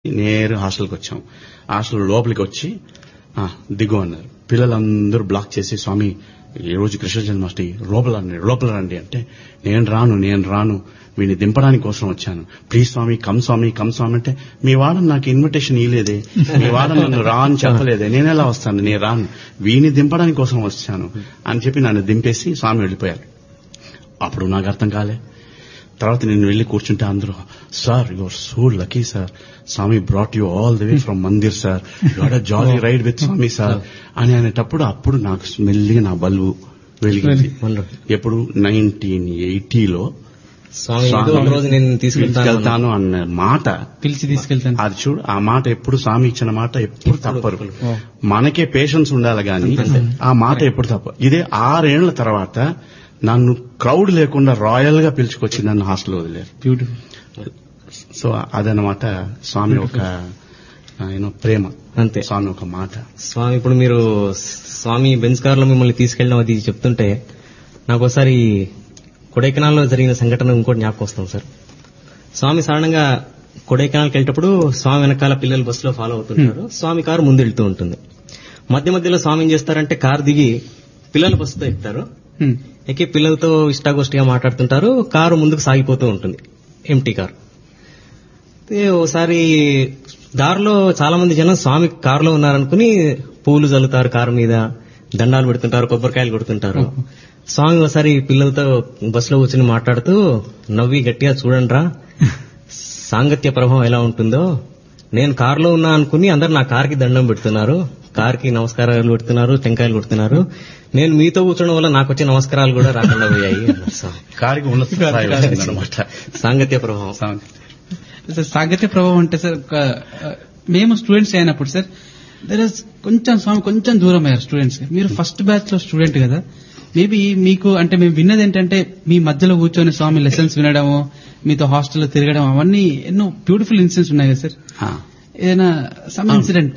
నేరు హాస్టల్కి వచ్చాం. హాస్టల్ లోపలికి వచ్చి దిగు అన్నారు. పిల్లలందరూ బ్లాక్ చేసి, స్వామి ఈ రోజు కృష్ణ జన్మాష్టమి, లోపల రండి అంటే, నేను రాను, వీడిని దింపడానికి కోసం వచ్చాను, ప్లీజ్ స్వామి కమ్ స్వామి అంటే, మీ వాడని నాకు ఇన్విటేషన్ ఇవ్వలేదే, మీ వాడని నన్ను రా అని చెప్పలేదే, నేనెలా వస్తాను, నేను రాను, వీడిని దింపడానికి కోసం వచ్చాను అని చెప్పి నన్ను దింపేసి స్వామి వెళ్ళిపోయారు. అప్పుడు నాకు అర్థం కాలే. తర్వాత నేను వెళ్లి కూర్చుంటే అందరూ, sir you are so lucky sir, Swamy brought you all the way from Mandir sir, you had a jolly ride with Swamy sir అని అనేటప్పుడు అప్పుడు నాకు మెల్లిగా నా బల్బు వెలిగింది. ఎప్పుడు 1980లో తీసుకెళ్తాను అన్న మాట, పిలిచి తీసుకెళ్తాను, అది చూడు, ఆ మాట ఎప్పుడు స్వామి ఇచ్చిన మాట ఎప్పుడు తప్పరు. మనకే పేషెన్స్ ఉండాలి గాని ఆ మాట ఎప్పుడు తప్ప. ఇదే 6 ఏళ్ల తర్వాత నన్ను క్రౌడ్ లేకుండా రాయల్ గా పిలుచుకొచ్చి నన్ను హాస్టల్ వదిలేరు. బ్యూటిఫుల్. సో అదనమాట స్వామి ఒక ప్రేమ, అంతే. స్వామి ఒక మాట. స్వామి ఇప్పుడు మీరు స్వామి బెంజ్ కార్ లో మిమ్మల్ని తీసుకెళ్ళడం అది చెప్తుంటే నాకు ఒకసారి కొడైకెనాల్ లో జరిగిన సంఘటన ఇంకోటి జ్ఞాపకం వస్తాం సార్. స్వామి సాధారణంగా కొడైకెనాల్కి వెళ్ళేటప్పుడు స్వామి వెనకాల పిల్లలు బస్సులో ఫాలో అవుతుంటారు, స్వామి కారు ముందు వెళ్తూ ఉంటుంది. మధ్యలో స్వామి ఏం చేస్తారంటే కారు దిగి పిల్లలు బస్సుతో ఎక్కుతారు, ఎక్కి పిల్లలతో ఇష్టాగోష్టిగా మాట్లాడుతుంటారు, కారు ముందుకు సాగిపోతూ ఉంటుంది, ఎంటీ కారు. ఓసారి దారిలో చాలా మంది జనం స్వామి కారులో ఉన్నారనుకుని పూలు చల్లుతారు, కారు మీద దండాలు పెడుతుంటారు, కొబ్బరికాయలు కొడుతుంటారు. స్వామి ఒకసారి పిల్లలతో బస్సులో కూర్చొని మాట్లాడుతూ నవ్వి గట్టిగా, చూడండిరా సాంగత్య ప్రభావం ఎలా ఉంటుందో, నేను కారులో ఉన్నా అనుకుని అందరు నా కారుకి దండం పెడుతున్నారు, కారుకి నమస్కారాలు పెడుతున్నారు, టెంకాయలు కొడుతున్నారు, నేను మీతో కూర్చోవడం వల్ల నాకు వచ్చే నమస్కారాలు కూడా రాకుండా పోయాయి అన్నారు. కారుకి ఉన్నమాట సాంగత్య ప్రభావం. సాంగత్య ప్రభావం అంటే సార్, మేము స్టూడెంట్స్ అయినప్పుడు సార్ దర్ ఇస్ కొంచెం స్వామి కొంచెం దూరం అయ్యారు స్టూడెంట్స్. మీరు ఫస్ట్ బ్యాచ్ లో స్టూడెంట్ కదా, మేబీ మీకు అంటే మేము విన్నది ఏంటంటే మీ మధ్యలో కూర్చొని స్వామి లెసన్స్ వినడము, మీతో హాస్టల్లో తిరగడం, అవన్నీ ఎన్నో బ్యూటిఫుల్ ఇన్సిడెంట్స్ ఉన్నాయి కదా సార్. ఏదైనా సమ్ ఇన్సిడెంట్?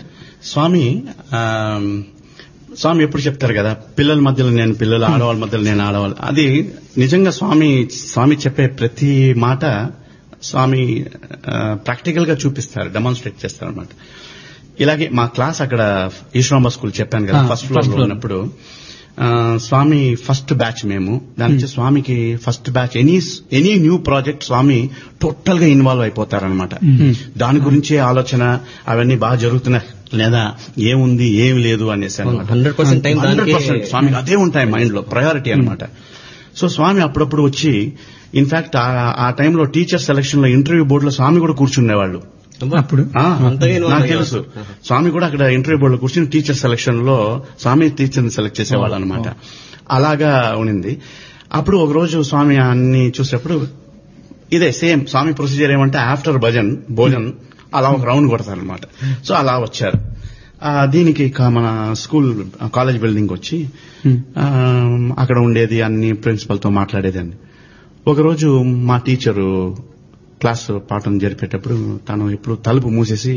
స్వామి ఎప్పుడు చెప్తారు కదా, పిల్లల మధ్యలో నేను పిల్లలు, ఆడవాళ్ళ మధ్యలో నేను ఆడవాళ్ళు. అది నిజంగా స్వామి చెప్పే ప్రతి మాట స్వామి ప్రాక్టికల్ గా చూపిస్తారు, డెమాన్స్ట్రేట్ చేస్తారు అనమాట. ఇలాగే మా క్లాస్ అక్కడ ఈశ్వరాంబ స్కూల్ చెప్పాను కదా, ఫస్ట్ ఫ్లోర్ లో ఉన్నప్పుడు స్వామి ఫస్ట్ బ్యాచ్ మేము. దాని నుంచి స్వామికి first batch any new project స్వామి టోటల్ గా ఇన్వాల్వ్ అయిపోతారనమాట. దాని గురించి ఆలోచన అవన్నీ బాగా జరుగుతున్నాయి లేదా, ఏముంది ఏమి లేదు అనేసి 100% స్వామికి అదే ఉంటాయి మైండ్ లో, ప్రయారిటీ అనమాట. సో స్వామి అప్పుడప్పుడు వచ్చి, ఇన్ఫాక్ట్ ఆ టైంలో టీచర్ సెలక్షన్ లో ఇంటర్వ్యూ బోర్డులో స్వామి కూడా కూర్చునేవాళ్ళు. అప్పుడు నాకు తెలుసు, స్వామి కూడా అక్కడ ఇంటర్వ్యూ బోర్డులో కూర్చుని టీచర్ సెలక్షన్ లో స్వామి టీచర్ని సెలెక్ట్ చేసేవాళ్ళు అనమాట. అలాగా ఉండింది. అప్పుడు ఒక రోజు స్వామి అన్ని చూసేటప్పుడు ఇదే సేమ్ స్వామి ప్రొసీజర్ ఏమంటే ఆఫ్టర్ భోజన్ అలా ఒక రౌండ్ కొడతారనమాట. సో అలా వచ్చారు. దీనికి మన స్కూల్ కాలేజ్ బిల్డింగ్ వచ్చి అక్కడ ఉండేది అన్ని ప్రిన్సిపల్ తో మాట్లాడేది అండి. ఒకరోజు మా టీచరు క్లాస్ పాఠం జరిపేటప్పుడు తను ఎప్పుడు తలుపు మూసేసి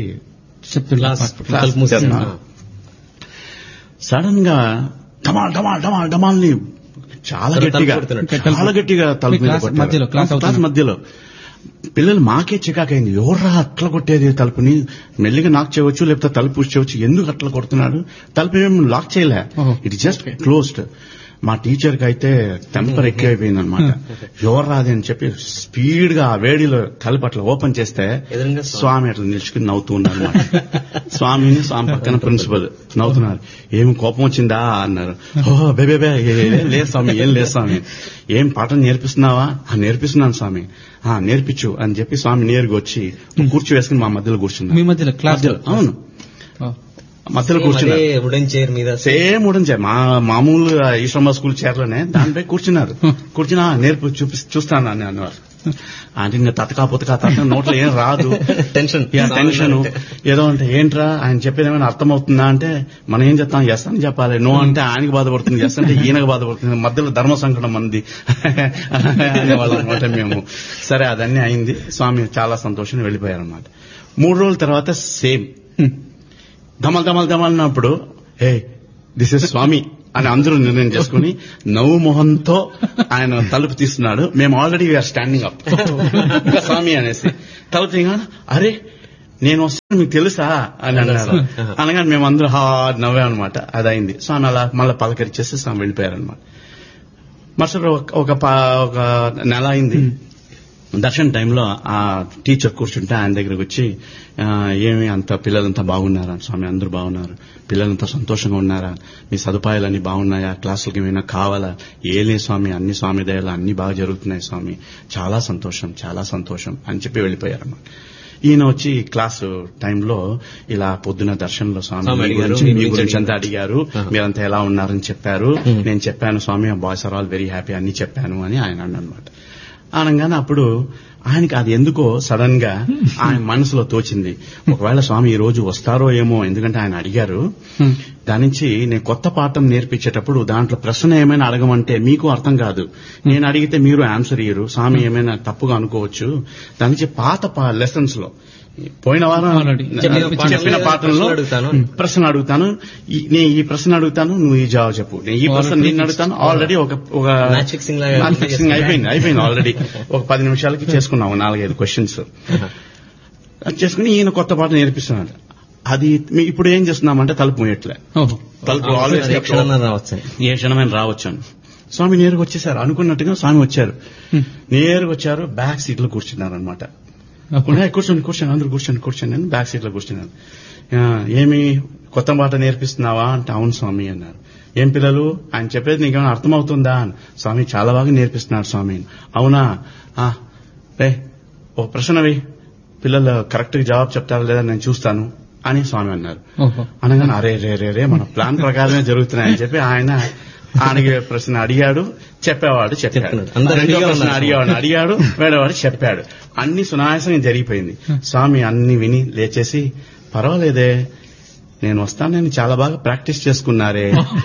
సడన్ గా డమాల్ని చాలా గట్టిగా తలుపు మీద క్లాస్ మధ్యలో. పిల్లలు మాకే చికాకైంది, ఎవర్రా అట్లా కొట్టేది తలుపుని, మెల్లిగా నాక్ చేయవచ్చు లేకపోతే తలుపు పుష్ చేయవచ్చు, ఎందుకు అట్లా కొడుతున్నాడు, తలుపు ఏమి లాక్ చేయలే, ఇట్ జస్ట్ క్లోజ్డ్. మా టీచర్ కి అయితే టెంపర్ ఎక్కువైపోయింది అనమాట. ఎవరు రాది అని చెప్పి స్పీడ్ గా ఆ వేడిలో తలుపు అట్లా ఓపెన్ చేస్తే స్వామి అట్లా నిలుచుకుని నవ్వుతూ ఉన్నారు అనమాట. స్వామి పక్కన ప్రిన్సిపల్ నవ్వుతున్నారు. ఏమి కోపం వచ్చిందా అన్నారు. ఓహో బేబే లేదు స్వామి, ఏం లేదు స్వామి, ఏం పాఠం నేర్పిస్తున్నావా? నేర్పిస్తున్నాను స్వామి. నేర్పించు అని చెప్పి స్వామి నేరుగా వచ్చి కూర్చో వేసుకుని మా మధ్యలో కూర్చున్నారు. మీ మధ్యలో క్లాస్? అవును, మధ్యలో కూర్చున్నారు. వుడెన్ చైర్ మీద, సేమ్ వుడెన్ చైర్, మామూలు ఈశ్వరమ్మ స్కూల్ చైర్ లోనే దానిపై కూర్చున్నారు. కూర్చున్నా నేర్పు చూస్తాను అని అన్నారు. అంటే ఇంకా తతకా నోట్లో ఏం రాదు, టెన్షన్ ఏదో అంటే ఏంట్రా ఆయన చెప్పేది ఏమైనా అర్థమవుతుందా అంటే, మనం ఏం చెప్తాం, ఎస్ అని చెప్పాలి, నో అంటే ఆయనకి బాధపడుతుంది, ఎస్ అంటే ఈయనకు బాధపడుతుంది, మధ్యలో ధర్మ సంకటం మంది అనేవాళ్ళం అనమాట మేము. సరే అదన్నీ అయింది. స్వామి చాలా సంతోషంగా వెళ్ళిపోయారనమాట. 3 రోజుల తర్వాత సేమ్ ధమాల్ అన్నప్పుడు, హే దిస్ ఇస్ స్వామి అని అందరూ నిర్ణయం చేసుకుని నవ్వు మొహంతో ఆయన తలుపు తీస్తున్నాడు. మేము ఆల్రెడీ వీఆర్ స్టాండింగ్ అప్, స్వామి అనేసి తలుపు తీయగానే, అరే నేను వస్తాను మీకు తెలుసా అని అన్నారు. అనగానే మేము అందరూ నవ్వామన్నమాట. అది అయింది. స్వామి అలా మళ్ళీ పలకరించేసి స్వామి వెళ్ళిపోయారనమాట. మరుసటి ఒక నెల అయింది. దర్శన టైంలో ఆ టీచర్ కూర్చుంటే ఆయన దగ్గరకు వచ్చి, ఏమి అంత పిల్లలంతా బాగున్నారా స్వామి? అందరూ బాగున్నారు. పిల్లలంతా సంతోషంగా ఉన్నారా? మీ సదుపాయాలన్నీ బాగున్నాయా? క్లాసులకి ఏమైనా కావాలా? ఏలే స్వామి, అన్ని స్వామి దయలు అన్ని బాగా జరుగుతున్నాయి స్వామి, చాలా సంతోషం చాలా సంతోషం అని చెప్పి వెళ్ళిపోయారన్నమాట. ఈయన వచ్చి క్లాసు టైంలో ఇలా పొద్దున దర్శనంలో స్వామి మీ గురించి అంతా అడిగారు, మీరంతా ఎలా ఉన్నారని చెప్పారు. నేను చెప్పాను స్వామి boys are all very happy అన్ని చెప్పాను అని ఆయన అన్నమాట. అనగానే అప్పుడు ఆయనకి అది ఎందుకో సడన్ గా ఆయన మనసులో తోచింది, ఒకవేళ స్వామి ఈ రోజు వస్తారో ఏమో, ఎందుకంటే ఆయన అడిగారు. దాని నుంచి నేను కొత్త పాఠం నేర్పించేటప్పుడు దాంట్లో ప్రశ్న ఏమైనా అడగమంటే మీకు అర్థం కాదు, నేను అడిగితే మీరు ఆన్సర్ ఇయ్యరు, స్వామి ఏమైనా తప్పుగా అనుకోవచ్చు. దాని నుంచి పాత లెసన్స్ లో పోయిన వారం చెప్పిన పాఠంలో ప్రశ్న అడుగుతాను, నేను ఈ ప్రశ్న అడుగుతాను, నువ్వు ఈ జవాబు చెప్పు, నేను ఈ ప్రశ్న నేను అడుగుతాను. ఆల్రెడీ ఒక ఫిక్సింగ్ అయిపోయింది ఆల్రెడీ. ఒక 10 నిమిషాలకి చేసుకున్నాము 4-5 క్వశ్చన్స్ చేసుకుని ఈయన కొత్త పాఠం నేర్పిస్తున్నాడు. అది ఇప్పుడు ఏం చేస్తున్నామంటే తలుపు మూయట్లే, తలుపు ఆల్వేస్ ఏ క్షణమైన రావచ్చు అని. స్వామి నేరుగా వచ్చేసారు అనుకున్నట్టుగా. స్వామి వచ్చారు, నేరుగా వచ్చారు, బ్యాక్ సీట్ లో కూర్చున్నారు అనమాట. కూర్చొని అందరూ కూర్చొని నేను బ్యాక్ సీట్ లో కూర్చున్నాను. ఏమి కొత్త మాట నేర్పిస్తున్నావా అంటే అవును స్వామి అన్నారు. ఏం పిల్లలు ఆయన చెప్పేది నీకేమైనా అర్థమవుతుందా అని. స్వామి చాలా బాగా నేర్పిస్తున్నాడు స్వామి. అవునా, రే ఒక ప్రశ్నవి పిల్లలు కరెక్ట్ గా జవాబు చెప్తారా లేదా నేను చూస్తాను అని స్వామి అన్నారు. అనగానే అరే రే రే మన ప్లాన్ ప్రకారమే జరుగుతున్నాయని చెప్పి ఆయనకి ప్రశ్న అడిగాడు, చెప్పేవాడు చెప్పాడు. రెండో ప్రశ్న అడిగాడు, వేడేవాడు చెప్పాడు. అన్ని సునాయాసంగా జరిగిపోయింది. స్వామి అన్ని విని లేచేసి, పర్వాలేదే నేను వస్తాను, నేను చాలా బాగా ప్రాక్టీస్ చేసుకున్నారే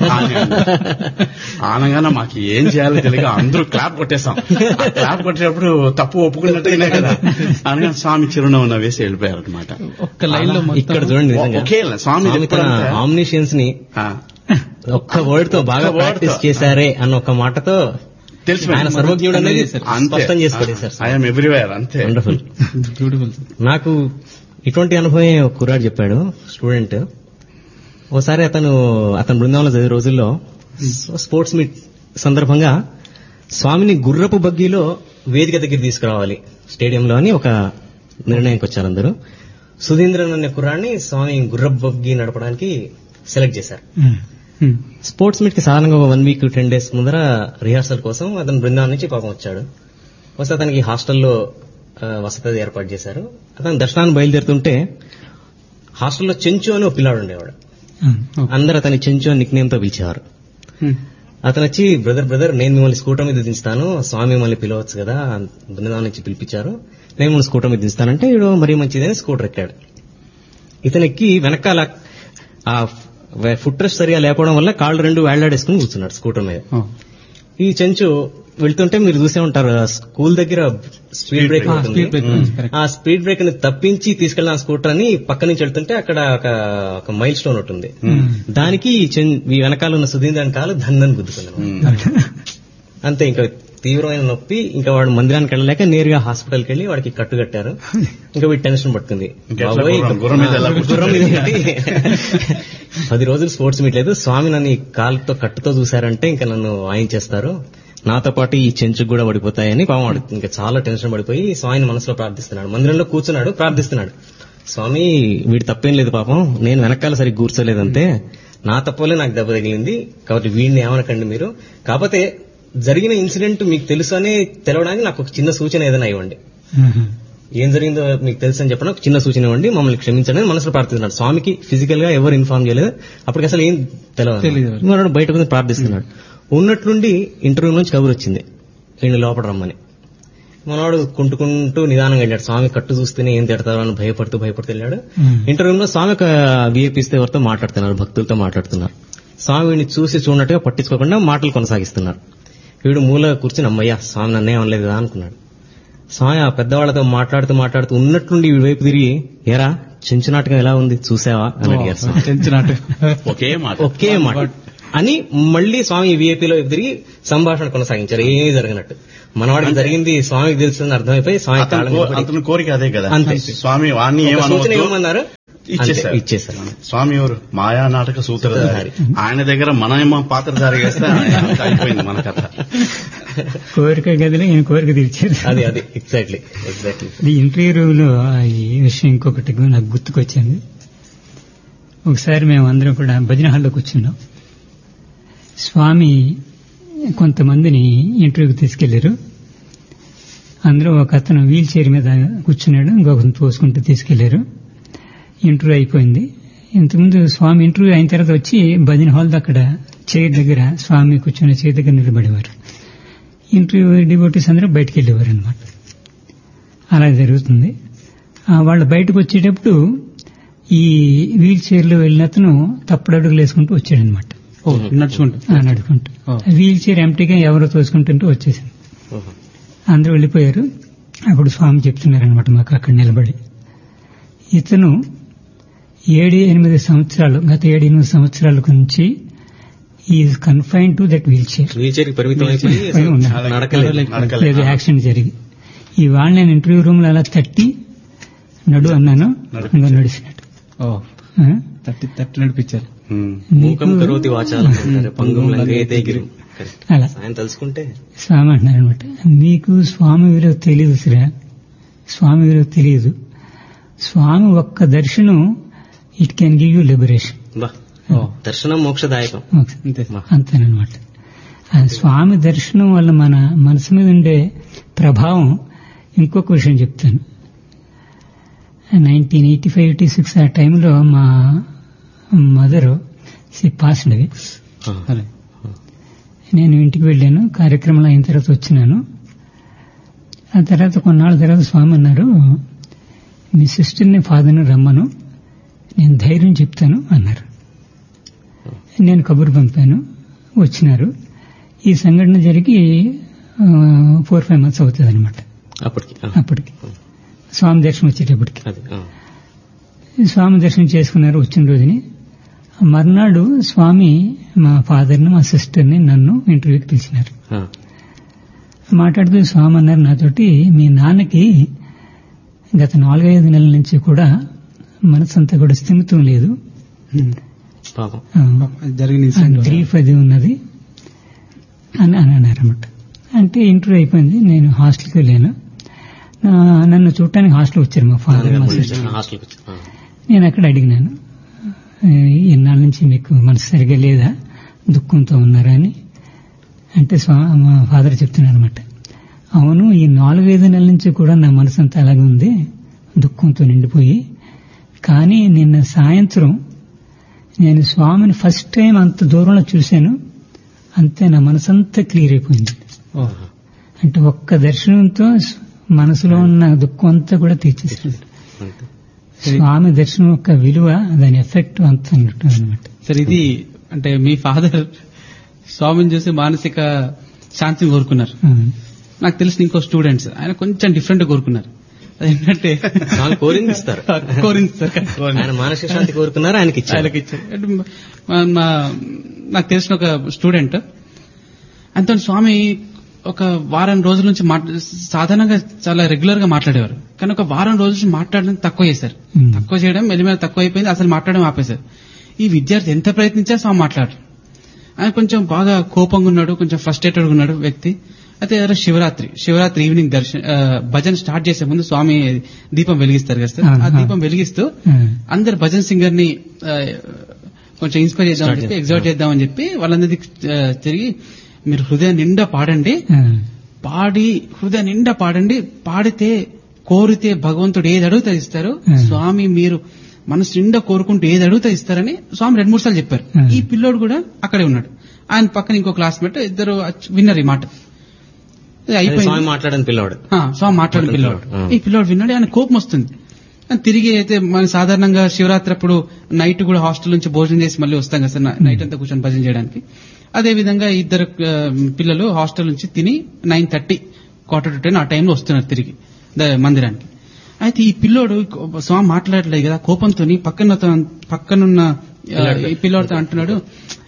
అనగానే మాకు ఏం చేయాలో తెలియక అందరూ క్లాప్ కొట్టేశాం. క్లాప్ కొట్టేటప్పుడు తప్పు ఒప్పుకున్నట్టుగానే కదా అనగానే స్వామి చిరునవ్వు నవ్వేసి వెళ్ళిపోయారు అనమాట. ఇక్కడ చూడండి, ఒకే స్వామి ఆమ్నిషియన్స్ ని ఒక్క వర్డ్ తో బాగా ప్రాక్టీస్ చేశారే అన్న ఒక మాటతో తెలిసి ఆయన సర్వజ్ఞుడు అనేది స్పష్టం చేసుకోలేదు. ఐఎమ్ ఎవ్రీవేర్ అంతే. వండర్ఫుల్. నాకు ఇటువంటి అనుభవం ఒక కుర్రాడు చెప్పాడు, స్టూడెంట్. ఓసారి అతను బృందావనంలో చదివే రోజుల్లో స్పోర్ట్స్ మీట్ సందర్భంగా స్వామిని గుర్రపు బగ్గీలో వేదిక దగ్గర తీసుకురావాలి స్టేడియంలో అని ఒక నిర్ణయానికి వచ్చారు అందరూ. సుధీంద్రన్ అనే కుర్రాడిని స్వామి గుర్రపు బగ్గీ నడపడానికి సెలెక్ట్ చేశారు. స్పోర్ట్స్ మీట్ కి సాధారణంగా 1 వీక్ 10 days ముందర రిహార్సల్ కోసం అతను బృందావనం నుంచి పాపం వచ్చాడు. వస్తే అతనికి హాస్టల్లో వసతి ఏర్పాటు చేశారు. అతను దర్శనాన్ని బయలుదేరుతుంటే హాస్టల్లో చెంచు అని ఒక పిల్లాడు ఉండేవాడు. అందరూ అతని చెంచు అని నిక్ నేమ్ తో పిలిచేవారు. అతను వచ్చి బ్రదర్ నేను మిమ్మల్ని స్కూటర్ మీద దించుతాను, స్వామి మిమ్మల్ని పిలవచ్చు కదా, బృందావనం నుంచి పిలిపించారు, నేను మిమ్మల్ని స్కూటర్ మీద దించుతానంటే వీడు మరీ మంచిదని స్కూటర్ ఎక్కాడు. ఇతనికి వెనకాల ఆ ఫుట్ రెస్ట్ సరిగా లేకపోవడం వల్ల కాళ్ళు 2 వేళ్లాడేసుకుని కూర్చున్నాడు స్కూటర్ మీద. ఈ చెంచు వెళ్తుంటే మీరు చూసే ఉంటారు, స్కూల్ దగ్గర స్పీడ్ బ్రేక్ ఉంటుంది. ఆ స్పీడ్ బ్రేక్ ని తప్పించి తీసుకెళ్లిన స్కూటర్ అని పక్క నుంచి వెళ్తుంటే అక్కడ ఒక మైల్ స్టోన్ ఉంటుంది. దానికి ఈ వెనకాల ఉన్న సుధీంద్రన్ కాలు ధన్నని గుద్దుకున్నాను. అంతే, ఇంకా తీవ్రమైన నొప్పి. ఇంకా వాడు మందిరానికి వెళ్ళలేక నేరుగా హాస్పిటల్కి వెళ్లి వాడికి కట్టు కట్టారు. ఇంకా వీడి టెన్షన్ పట్టుకుంది, 10 రోజులు స్పోర్ట్స్ మీట్ లేదు, స్వామి నన్ను ఈ కాలుతో కట్టుతో చూశారంటే ఇంకా నన్ను వాయించేస్తారు, నాతో పాటు ఈ చెంచుకు కూడా పడిపోతాయని పాపం ఇంకా చాలా టెన్షన్ పడిపోయి స్వామిని మనసులో ప్రార్థిస్తున్నాడు. మందిరంలో కూర్చున్నాడు, ప్రార్థిస్తున్నాడు. స్వామి వీడి తప్పేం లేదు పాపం, నేను వెనకాల సరిగ్గా కూర్చోలేదంతే, నా తప్పలే నాకు దెబ్బ తగిలింది, కాబట్టి వీడిని ఏమనకండి మీరు, కాకపోతే జరిగిన ఇన్సిడెంట్ మీకు తెలుసు అని తెలవడానికి నాకు ఒక చిన్న సూచన ఏదైనా ఇవ్వండి, ఏం జరిగిందో మీకు తెలుసు అని చెప్పడం ఒక చిన్న సూచన ఇవ్వండి, మమ్మల్ని క్షమించండి అని మనసులో ప్రార్థిస్తున్నాడు. స్వామికి ఫిజికల్ గా ఎవరు ఇన్ఫార్మ్ చేయలేదు, అప్పటికి అసలు ఏం తెలియదు. బయటకు ప్రార్థిస్తున్నాడు. ఉన్నట్లుండి ఇంటర్వ్యూ నుంచి కబురు వచ్చింది, వీడిని లోపల రమ్మని. మనవాడు కుంటుకుంటూ నిదానంగా వెళ్ళాడు. స్వామి కట్టు చూస్తేనే ఏం తిడతారో అని భయపడుతూ వెళ్ళాడు. ఇంటర్వ్యూలో స్వామి ఒక వీఐపీస్ ఎవరితో మాట్లాడుతున్నారు, భక్తులతో మాట్లాడుతున్నారు. స్వామి వీడిని చూసి చూడనట్టుగా పట్టించుకోకుండా మాటలు కొనసాగిస్తున్నారు. వీడు మూల కూర్చుని అమ్మయ్య స్వామి నన్నే అనలేదు కదా అనుకున్నాడు. స్వామి ఆ పెద్దవాళ్లతో మాట్లాడుతూ ఉన్నట్లుండి వీడి వైపు తిరిగి, ఏరా చెంచు నాటకం ఎలా ఉంది చూసావా అని అడిగారు. ఒకే మాట అని మళ్ళీ స్వామి విఐపీలో తిరిగి సంభాషణ కొనసాగించారు, ఏమీ జరగనట్టు. మనవాడికి జరిగింది స్వామికి తెలుస్తుంది అర్థమైపోయి స్వామి అతని కోరిక అదే కదా. అంతే. స్వామి వాణ్ణి ఏమన్నారు, ఇచ్చేసారు. స్వామి ఎవరు? మాయా నాటక సూత్రధారి. ఆయన దగ్గర మనమేమో పాత్రధారి వేస్తే అయిపోయింది మన కథ. కోరిక గదిలో ఈయన కోరిక తీర్చారు. అది ఎగ్జాక్ట్లీ. ఈ ఇంటర్వ్యూ రూమ్ లో ఈ విషయం ఇంకొకటి నాకు గుర్తుకొచ్చింది. ఒకసారి మేము అందరం కూడా భజన హాల్లో కూర్చున్నాం. స్వామి కొంతమందిని ఇంటర్వ్యూకి తీసుకెళ్లారు. అందులో ఒక అతను వీల్ చైర్ మీద కూర్చున్నాడు, ఇంకొకరిని తోసుకుంటూ తీసుకెళ్లారు. ఇంటర్వ్యూ అయిపోయింది. ఇంతకుముందు స్వామి ఇంటర్వ్యూ అయిన తర్వాత వచ్చి భజన హాల్ అక్కడ చైర్ దగ్గర స్వామి కూర్చున్న చైర్ దగ్గర నిలబడేవారు. ఇంటర్వ్యూ డివోటీస్ అందరూ బయటకు వెళ్ళేవారు అనమాట. అలా జరుగుతుంది. వాళ్ళు బయటకు వచ్చేటప్పుడు ఈ వీల్ చైర్ లో వెళ్ళిన అతను తప్పుడు అడుగులు వేసుకుంటూ వచ్చాడనమాట. నడుచుకుంటూ వీల్ చైర్ ఎంటీగా ఎవరో తోసుకుంటుంటూ వచ్చేసింది. అందరూ వెళ్ళిపోయారు. అప్పుడు స్వామి చెప్తున్నారనమాట మాకు అక్కడ నిలబడి, ఇతను 7-8 సంవత్సరాలు, గత 7-8 సంవత్సరాల నుంచి is confine to that we'll chair లేదు యాక్సిడెంట్ జరిగి. ఇవాళ నేను ఇంటర్వ్యూ రూమ్ లో అలా తట్టి నడు అన్నాను, ఇంకా నడిచినట్టు తట్టి నడిపించారు. అలా తెలుసుకుంటే స్వామి అంటున్నారనమాట, మీకు స్వామి విలువ తెలియదు శ్రా, స్వామి విలువ తెలియదు. స్వామి ఒక్క దర్శనం it can give you liberation. దర్శనం మోక్షదాయకం అంతేనమాట. స్వామి దర్శనం వల్ల మన మనసు మీద ఉండే ప్రభావం. ఇంకొక విషయం చెప్తాను. 1985-86 ఆ టైంలో మా మదర్ పాస్డ్ అవే. నేను ఇంటికి వెళ్ళాను. కార్యక్రమాలు అయిన తర్వాత వచ్చినాను. ఆ తర్వాత కొన్నాళ్ళ తర్వాత స్వామి అన్నారు, మీ సిస్టర్ని ఫాదర్ని రమ్మను, నేను ధైర్యం చెప్తాను అన్నారు. నేను కబురు పంపాను, వచ్చినారు. ఈ సంఘటన జరిగి 4-5 months అవుతుంది అనమాట. అప్పటికి స్వామి దర్శనం వచ్చేటప్పటికి స్వామి దర్శనం చేసుకున్నారు. వచ్చిన రోజుని మర్నాడు స్వామి మా ఫాదర్ని, మా సిస్టర్ని, నన్ను ఇంటర్వ్యూకి పిలిచినారు. మాట్లాడుతూ స్వామి అన్నారు నాతోటి, మీ నాన్నకి గత 4-5 నెలల నుంచి కూడా మనసంతా కూడా స్థిమితం లేదు, గ్రీఫ్ అది ఉన్నది అని అన్నారన్నమాట. అంటే ఇంటర్వ్యూ అయిపోయింది. నేను హాస్టల్కి వెళ్ళాను. నన్ను చూడటానికి హాస్టల్ వచ్చారు మా ఫాదర్, మా సిస్టర్. నేను అక్కడ అడిగినాను, ఎన్నాళ్ళ నుంచి మీకు మనసు సరిగా లేదా, దుఃఖంతో ఉన్నారా అని. అంటే మా ఫాదర్ చెప్తున్నారు అనమాట, అవును, ఈ 4-5 నెలల నుంచి కూడా నా మనసు అంతా అలాగే ఉంది, దుఃఖంతో నిండిపోయి. కానీ నిన్న సాయంత్రం నేను స్వామిని ఫస్ట్ టైం అంత దూరంలో చూశాను, అంతే నా మనసంతా క్లియర్ అయిపోయింది. అంటే ఒక్క దర్శనంతో మనసులో ఉన్న దుఃఖం అంతా కూడా తీర్చేస్తుంది. స్వామి దర్శనం యొక్క విలువ, దాని ఎఫెక్ట్ అంత అన్నట్టు అనమాట. సార్, ఇది అంటే మీ ఫాదర్ స్వామిని చూసి మానసిక శాంతిని కోరుకున్నారు. నాకు తెలిసిన ఇంకో స్టూడెంట్స్ ఆయన కొంచెం డిఫరెంట్ కోరుకున్నారు. అదేంటంటే కోరిందిస్తారు, ఆయన మానసిక శాంతి కోరుకున్నారు, ఆయనకి ఇచ్చారు. నాకు తెలిసిన ఒక స్టూడెంట్ అంత స్వామి ఒక వారం రోజుల నుంచి సాధారణంగా చాలా రెగ్యులర్ గా మాట్లాడేవారు. కానీ ఒక వారం రోజుల నుంచి మాట్లాడడం తక్కువ చేశారు. తక్కువ చేయడం మెల్లిమెల్లి తక్కువ అయిపోయింది. అసలు మాట్లాడడం ఆపేశారు. ఈ విద్యార్థి ఎంత ప్రయత్నించా స్వామి మాట్లాడరు. ఆయన కొంచెం బాగా కోపంగా ఉన్నాడు, కొంచెం ఫ్రస్ట్రేటెడ్ ఉన్నాడు వ్యక్తి. అయితే శివరాత్రి ఈవినింగ్ భజన స్టార్ట్ చేసే ముందు స్వామి దీపం వెలిగిస్తారు కదా సార్. ఆ దీపం వెలిగిస్తూ అందరు భజన్ సింగర్ ని కొంచెం ఇన్స్పైర్ చేద్దామని చెప్పి, ఎగ్జాట్ చేద్దామని చెప్పి వాళ్ళందరికీ తిరిగి, మీరు హృదయం నిండా పాడండి, హృదయం నిండా పాడండి, పాడితే కోరితే భగవంతుడు ఏది అడుగుతా ఇస్తారు. స్వామి మీరు మనసు నిండా కోరుకుంటూ ఏది అడుగుతా ఇస్తారని స్వామి 2-3 సార్లు చెప్పారు. ఈ పిల్లోడు కూడా అక్కడే ఉన్నాడు. ఆయన పక్కన ఇంకో క్లాస్మేట్, ఇద్దరు విన్నారు ఈ మాట. స్వామి మాట్లాడిన పిల్లోడు ఈ పిల్లోడు విన్నాడు. ఆయన కోపం వస్తుంది. తిరిగి అయితే మనం సాధారణంగా శివరాత్రి అప్పుడు నైట్ కూడా హాస్టల్ నుంచి భోజనం చేసి మళ్ళీ వస్తాం కదా సార్, నైట్ అంతా కూర్చొని భజన చేయడానికి. అదే విధంగా ఇద్దరు పిల్లలు హాస్టల్ నుంచి తిని 9:30, 9:45 ఆ టైంలో వస్తున్నారు తిరిగి మందిరానికి. అయితే ఈ పిల్లోడు స్వామి మాట్లాడలేదు కదా, కోపంతో పక్కనున్న ఈ పిల్లోడితో అంటున్నాడు,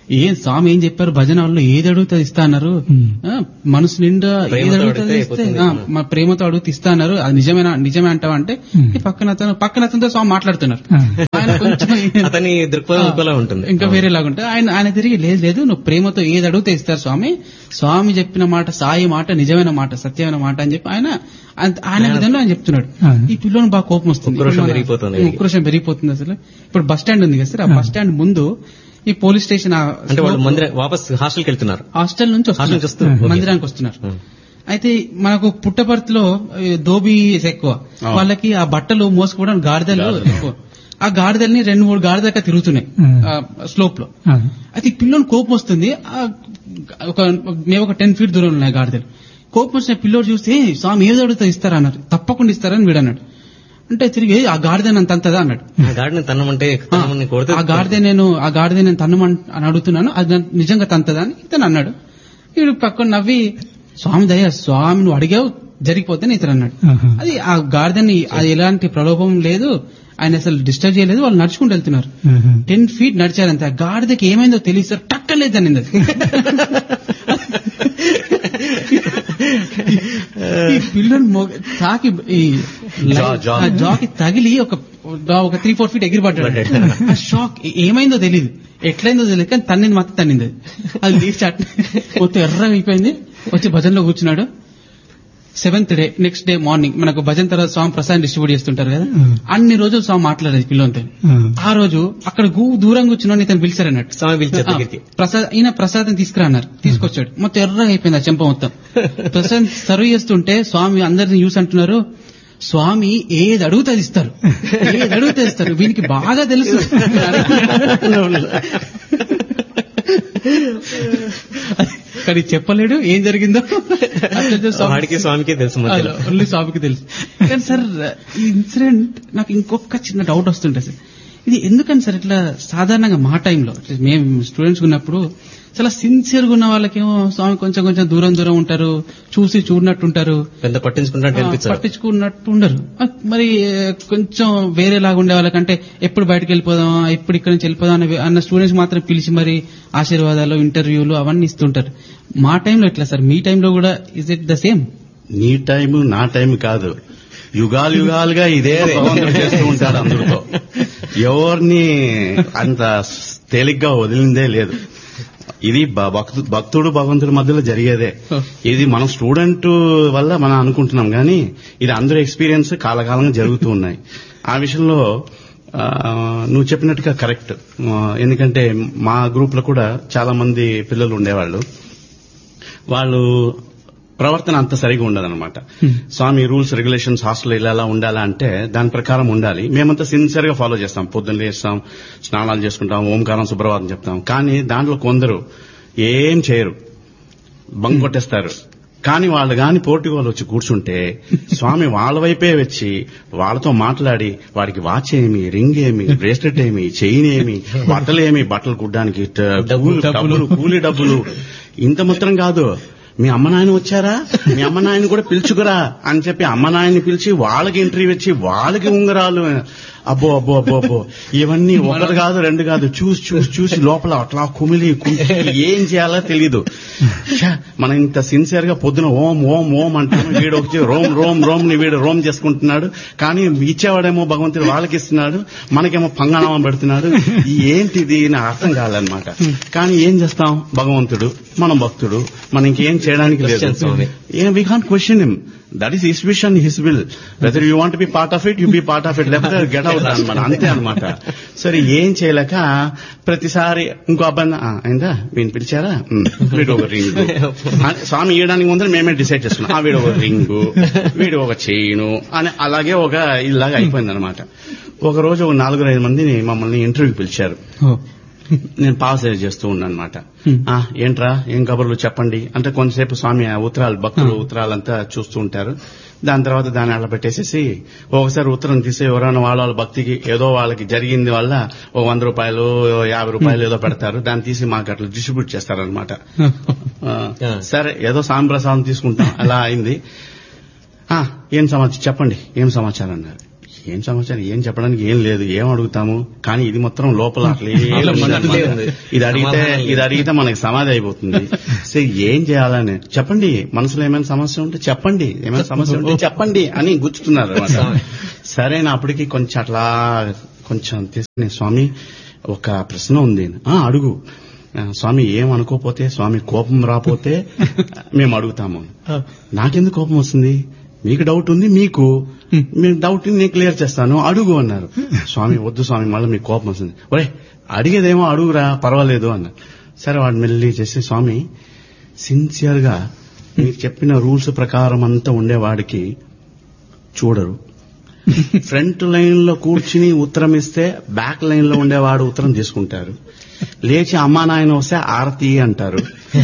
ఏం స్వామి ఏం చెప్పారు భజన వాళ్ళు ఏది అడుగుతా ఇస్తా అన్నారు, మనసు నిండా ఏది అడుగుతా ఇస్తే మా ప్రేమతో అడుగుతూ ఇస్తా అన్నారు, అది నిజమే అంటావా అంటే పక్కన అతనితో స్వామి మాట్లాడుతున్నారు. ఆయన కొంచెం అతని దృక్పథం ఉంటుంది, ఇంకా వేరేలాగుంటే ఆయన తిరిగి లేదు నువ్వు ప్రేమతో ఏది అడిగితే ఇస్తారు స్వామి చెప్పిన మాట సాయి మాట నిజమైన మాట సత్యమైన మాట అని చెప్పి ఆయన విధంగా ఆయన చెప్తున్నాడు. ఈ పిల్లని బాగా కోపం వస్తుంది, ఉక్రోషం పెరిగిపోతుంది. అసలు ఇప్పుడు బస్ స్టాండ్ ఉంది కదా సార్, ఆ బస్ స్టాండ్ ముందు ఈ పోలీస్ స్టేషన్ అంటే వాళ్ళు వాపస్ హాస్టల్కి వెళ్తున్నారు, హాస్టల్ నుంచి మందిరానికి వస్తున్నారు. అయితే మనకు పుట్టపర్తిలో దోబీస్ ఎక్కువ, వాళ్ళకి ఆ బట్టలు మోసుకోవడం గాడిదలు ఎక్కువ. ఆ గాడిదల్ని 2-3 గాడిదక తిరుగుతున్నాయి స్లోప్ లో. అయితే ఈ పిల్లని కోపం వస్తుంది, మేము ఒక 10 feet దూరం ఉన్నాయి గాడిదలు. కోపం వచ్చిన పిల్లోడు చూస్తే స్వామి ఏదో అడుగుతా ఇస్తారన్నారు, తప్పకుండా ఇస్తారని వీడు అన్నాడు. అంటే తిరిగి ఆ గాడిద నన్ను తంతదా అన్నాడు. ఆ గాడిద నేను తన్నమని అడుగుతున్నాను, అది నిజంగా తంతదా అని ఇతను అన్నాడు. వీడు పక్కన నవ్వి స్వామి దయ స్వామి నువ్వు అడిగావు జరిగిపోతే ఇతను అన్నాడు. అది ఆ గాడిదని అది ఎలాంటి ప్రలోభం లేదు, ఆయన అసలు డిస్టర్బ్ చేయలేదు, వాళ్ళు నడుచుకుంటూ వెళ్తున్నారు. 10 feet నడిచారంతే. ఆ గాడిదకి ఏమైందో తెలియదు సార్, టక్కలేదు అనింది. ఈ పిల్లని తాకి జాకి తగిలి ఒక 3-4 feet ఎగిరిపడ్డాడు. ఆ షాక్ ఏమైందో తెలియదు, ఎట్లయిందో తెలియదు, కానీ తన్నింది మాత్రం తన్నింది. అది లీవ్ చాట్ మొత్తం ఎర్రగా అయిపోయింది. వచ్చి భజనలో కూర్చున్నాడు. 7th day next day morning మనకు భజన తర్వాత స్వామి ప్రసాదం డిస్ట్రిబ్యూట్ చేస్తుంటారు కదా, అన్ని రోజులు స్వామి మాట్లాడేది పిల్లలతో. ఆ రోజు అక్కడ దూరంగా కూర్చున్నాను, ఇతను పిలిచారన్నట్టు. ఈయన ప్రసాదం తీసుకురా అన్నారు, తీసుకొచ్చాడు. మొత్తం ఎర్రగా అయిపోయింది ఆ చెంప మొత్తం. ప్రసాదం సర్వ్ చేస్తుంటే స్వామి అందరిని చూసి అంటున్నారు, స్వామి ఏది అడుగుతుంది ఇస్తారు, ఏది అడుగుతుంది ఇస్తారు, వీనికి బాగా తెలుసు. కానీ చెప్పలేడు ఏం జరిగిందో, స్వామికి తెలుసు, ఓన్లీ స్వామికి తెలుసు. కానీ సార్ ఈ ఇన్సిడెంట్ నాకు ఇంకొక చిన్న డౌట్ వస్తుంటే సార్, ఇది ఎందుకని సార్ ఇట్లా సాధారణంగా మా టైంలో మేము స్టూడెంట్స్ ఉన్నప్పుడు చాలా సిన్సియర్గా ఉన్న వాళ్ళకేమో స్వామి కొంచెం దూరం ఉంటారు, చూసి చూడనట్టుంటారు, పెద్ద పట్టించుకున్నట్టు ఉండరు. మరి కొంచెం వేరేలాగా ఉండే వాళ్ళకంటే ఎప్పుడు బయటకు వెళ్ళిపోదాం, ఎప్పుడు ఇక్కడి నుంచి వెళ్ళిపోదాం అన్న స్టూడెంట్స్ మాత్రం పిలిచి మరి ఆశీర్వాదాలు ఇంటర్వ్యూలు అవన్నీ ఇస్తుంటారు. మా టైంలో ఎట్లా సార్, మీ టైంలో కూడా ఇస్ ఇట్ ద సేమ్? నీ టైము నా టైం కాదు, యుగాలుగా ఇదే చేస్తూ ఉంటాడు అందరితో. ఎవరిని అంత తేలిగ్గా వదిలిందే లేదు. ఇది భక్తుడు భగవంతుడి మధ్యలో జరిగేదే. ఇది మనం స్టూడెంట్ వల్ల మనం అనుకుంటున్నాం, కానీ ఇది అందరూ ఎక్స్పీరియన్స్ కాలకాలంగా జరుగుతూ ఉన్నాయి. ఆ విషయంలో నువ్వు చెప్పినట్టుగా కరెక్ట్. ఎందుకంటే మా గ్రూప్ లో కూడా చాలా మంది పిల్లలు ఉండేవాళ్ళు, వాళ్ళు ప్రవర్తన అంత సరిగా ఉండదన్నమాట. స్వామి రూల్స్ రెగ్యులేషన్స్ హాస్టల్ ఇలా ఉండాలా అంటే దాని ప్రకారం ఉండాలి. మేమంతా సిన్సియర్ గా ఫాలో చేస్తాం, పొద్దున్న లేస్తాం, స్నానాలు చేసుకుంటాం, ఓంకారం శుభ్రవాదం చెప్తాం. కానీ దాంట్లో కొందరు ఏం చేయరు, బంక్ కొట్టేస్తారు. కానీ వాళ్ళు గాని పోర్టుగోలు వచ్చి కూర్చుంటే స్వామి వాళ్ళ వైపే వచ్చి వాళ్ళతో మాట్లాడి వాడికి వాచ్ ఏమి, రింగ్ ఏమి, బ్రేస్లెట్ ఏమి, చైన్ ఏమి, బట్టలు కుట్టడానికి కూలీ డబ్బులు, ఇంత మాత్రం కాదు, మీ అమ్మ నాయన వచ్చారా, మీ అమ్మ నాయన కూడా పిలుచుకురా అని చెప్పి అమ్మ నాయన్ని పిలిచి వాళ్ళకి ఇంటర్వ్యూ ఇచ్చి వాళ్ళకి ఉంగరాలు. అబ్బో అబ్బో అబ్బో అబ్బో, ఇవన్నీ ఒకటి కాదు 2 కాదు, చూసి లోపల అట్లా కుమిలి ఏం చేయాలో తెలీదు. మనం ఇంత సిన్సియర్ గా పొద్దున ఓం ఓం ఓం అంటాను, వీడు వచ్చి రోమ్ ని వీడు రోమ్ చేసుకుంటున్నాడు. కానీ ఇచ్చేవాడేమో భగవంతుడు వాళ్ళకి ఇస్తున్నాడు, మనకేమో పంగనామం పెడుతున్నాడు. ఏంటిది నాకు అర్థం కాదనమాట. కానీ ఏం చేస్తాం, భగవంతుడు, మనం భక్తుడు, మనం ఇంకేం చేయడానికి లేదు. We can't question him. That is his wish and his will. Whether you want be part of it, you be part of it, లేకపోతే గెట్ అవుట్ అనమాట. అంతే అనమాట. సరే ఏం చేయలేక ప్రతిసారి ఇంకో అబ్బాయి అయిందా, వీడిని పిలిచారా, వీడు ఒక రింగు, స్వామి ఇవ్వడానికి ముందర మేమే డిసైడ్ చేసుకున్నాం, వీడు ఒక రింగు, వీడు ఒక చైను అని అలాగే ఒక ఇలాగా అయిపోయింది అనమాట. ఒక రోజు ఒక 4-5 మందిని మమ్మల్ని ఇంటర్వ్యూకి పిలిచారు. నేను పాస్ చేస్తూ ఉన్నాను అనమాట. ఏంట్రా ఏం కబుర్లు చెప్పండి అంటే కొంతసేపు స్వామి ఉత్తరాలు, భక్తులు ఉత్తరాలంతా చూస్తూ ఉంటారు. దాని తర్వాత దాన్ని అలా పెట్టేసేసి ఒకసారి ఉత్తరం తీసి ఎవరైనా వాళ్ళ భక్తికి ఏదో వాళ్ళకి జరిగింది వల్ల ఓ 100 రూపాయలు 50 రూపాయలు ఏదో పెడతారు, దాన్ని తీసి మాకు అట్లా డిస్ట్రిబ్యూట్ చేస్తారనమాట. సరే ఏదో స్వామి ప్రసాదం తీసుకుంటాం, అలా అయింది. ఏం సమాచారం చెప్పండి, ఏం సమాచారం అన్నారు. ఏం సమాచారం, ఏం చెప్పడానికి ఏం లేదు, ఏం అడుగుతాము, కానీ ఇది మొత్తం లోపల అట్లే ఇది అడిగితే మనకి సమాధి అయిపోతుంది. సో ఏం చేయాలని చెప్పండి, మనసులో ఏమైనా సమస్య ఉంటే చెప్పండి, ఏమైనా సమస్య ఉంటే చెప్పండి అని గుచ్చుతున్నారు అనమాట. సరే నా అప్పటికి కొంచెం అట్లా కొంచెం తీసుకునే, స్వామి ఒక ప్రశ్న ఉంది, అడుగు స్వామి, ఏం అనుకోపోతే, స్వామి కోపం రాపోతే మేము అడుగుతాము. నాకెందుకు కోపం వస్తుంది, మీకు డౌట్ ఉంది, మీకు డౌట్ నేను క్లియర్ చేస్తాను, అడుగు అన్నారు. స్వామి వద్దు స్వామి, మళ్ళీ మీకు కోపం వస్తుంది. ఒరే అడిగేదేమో అడుగురా, పర్వాలేదు అన్నారు. సరే వాడు మెల్లి చేసి, స్వామి సిన్సియర్ గా మీరు చెప్పిన రూల్స్ ప్రకారం అంతా ఉండేవాడికి చూడరు, ఫ్రంట్ లైన్ లో కూర్చుని ఉత్తరం ఇస్తే బ్యాక్ లైన్ లో ఉండేవాడు ఉత్తరం తీసుకుంటారు, లేచి అమ్మా నాయన వస్తే ఆరతి అంటారు,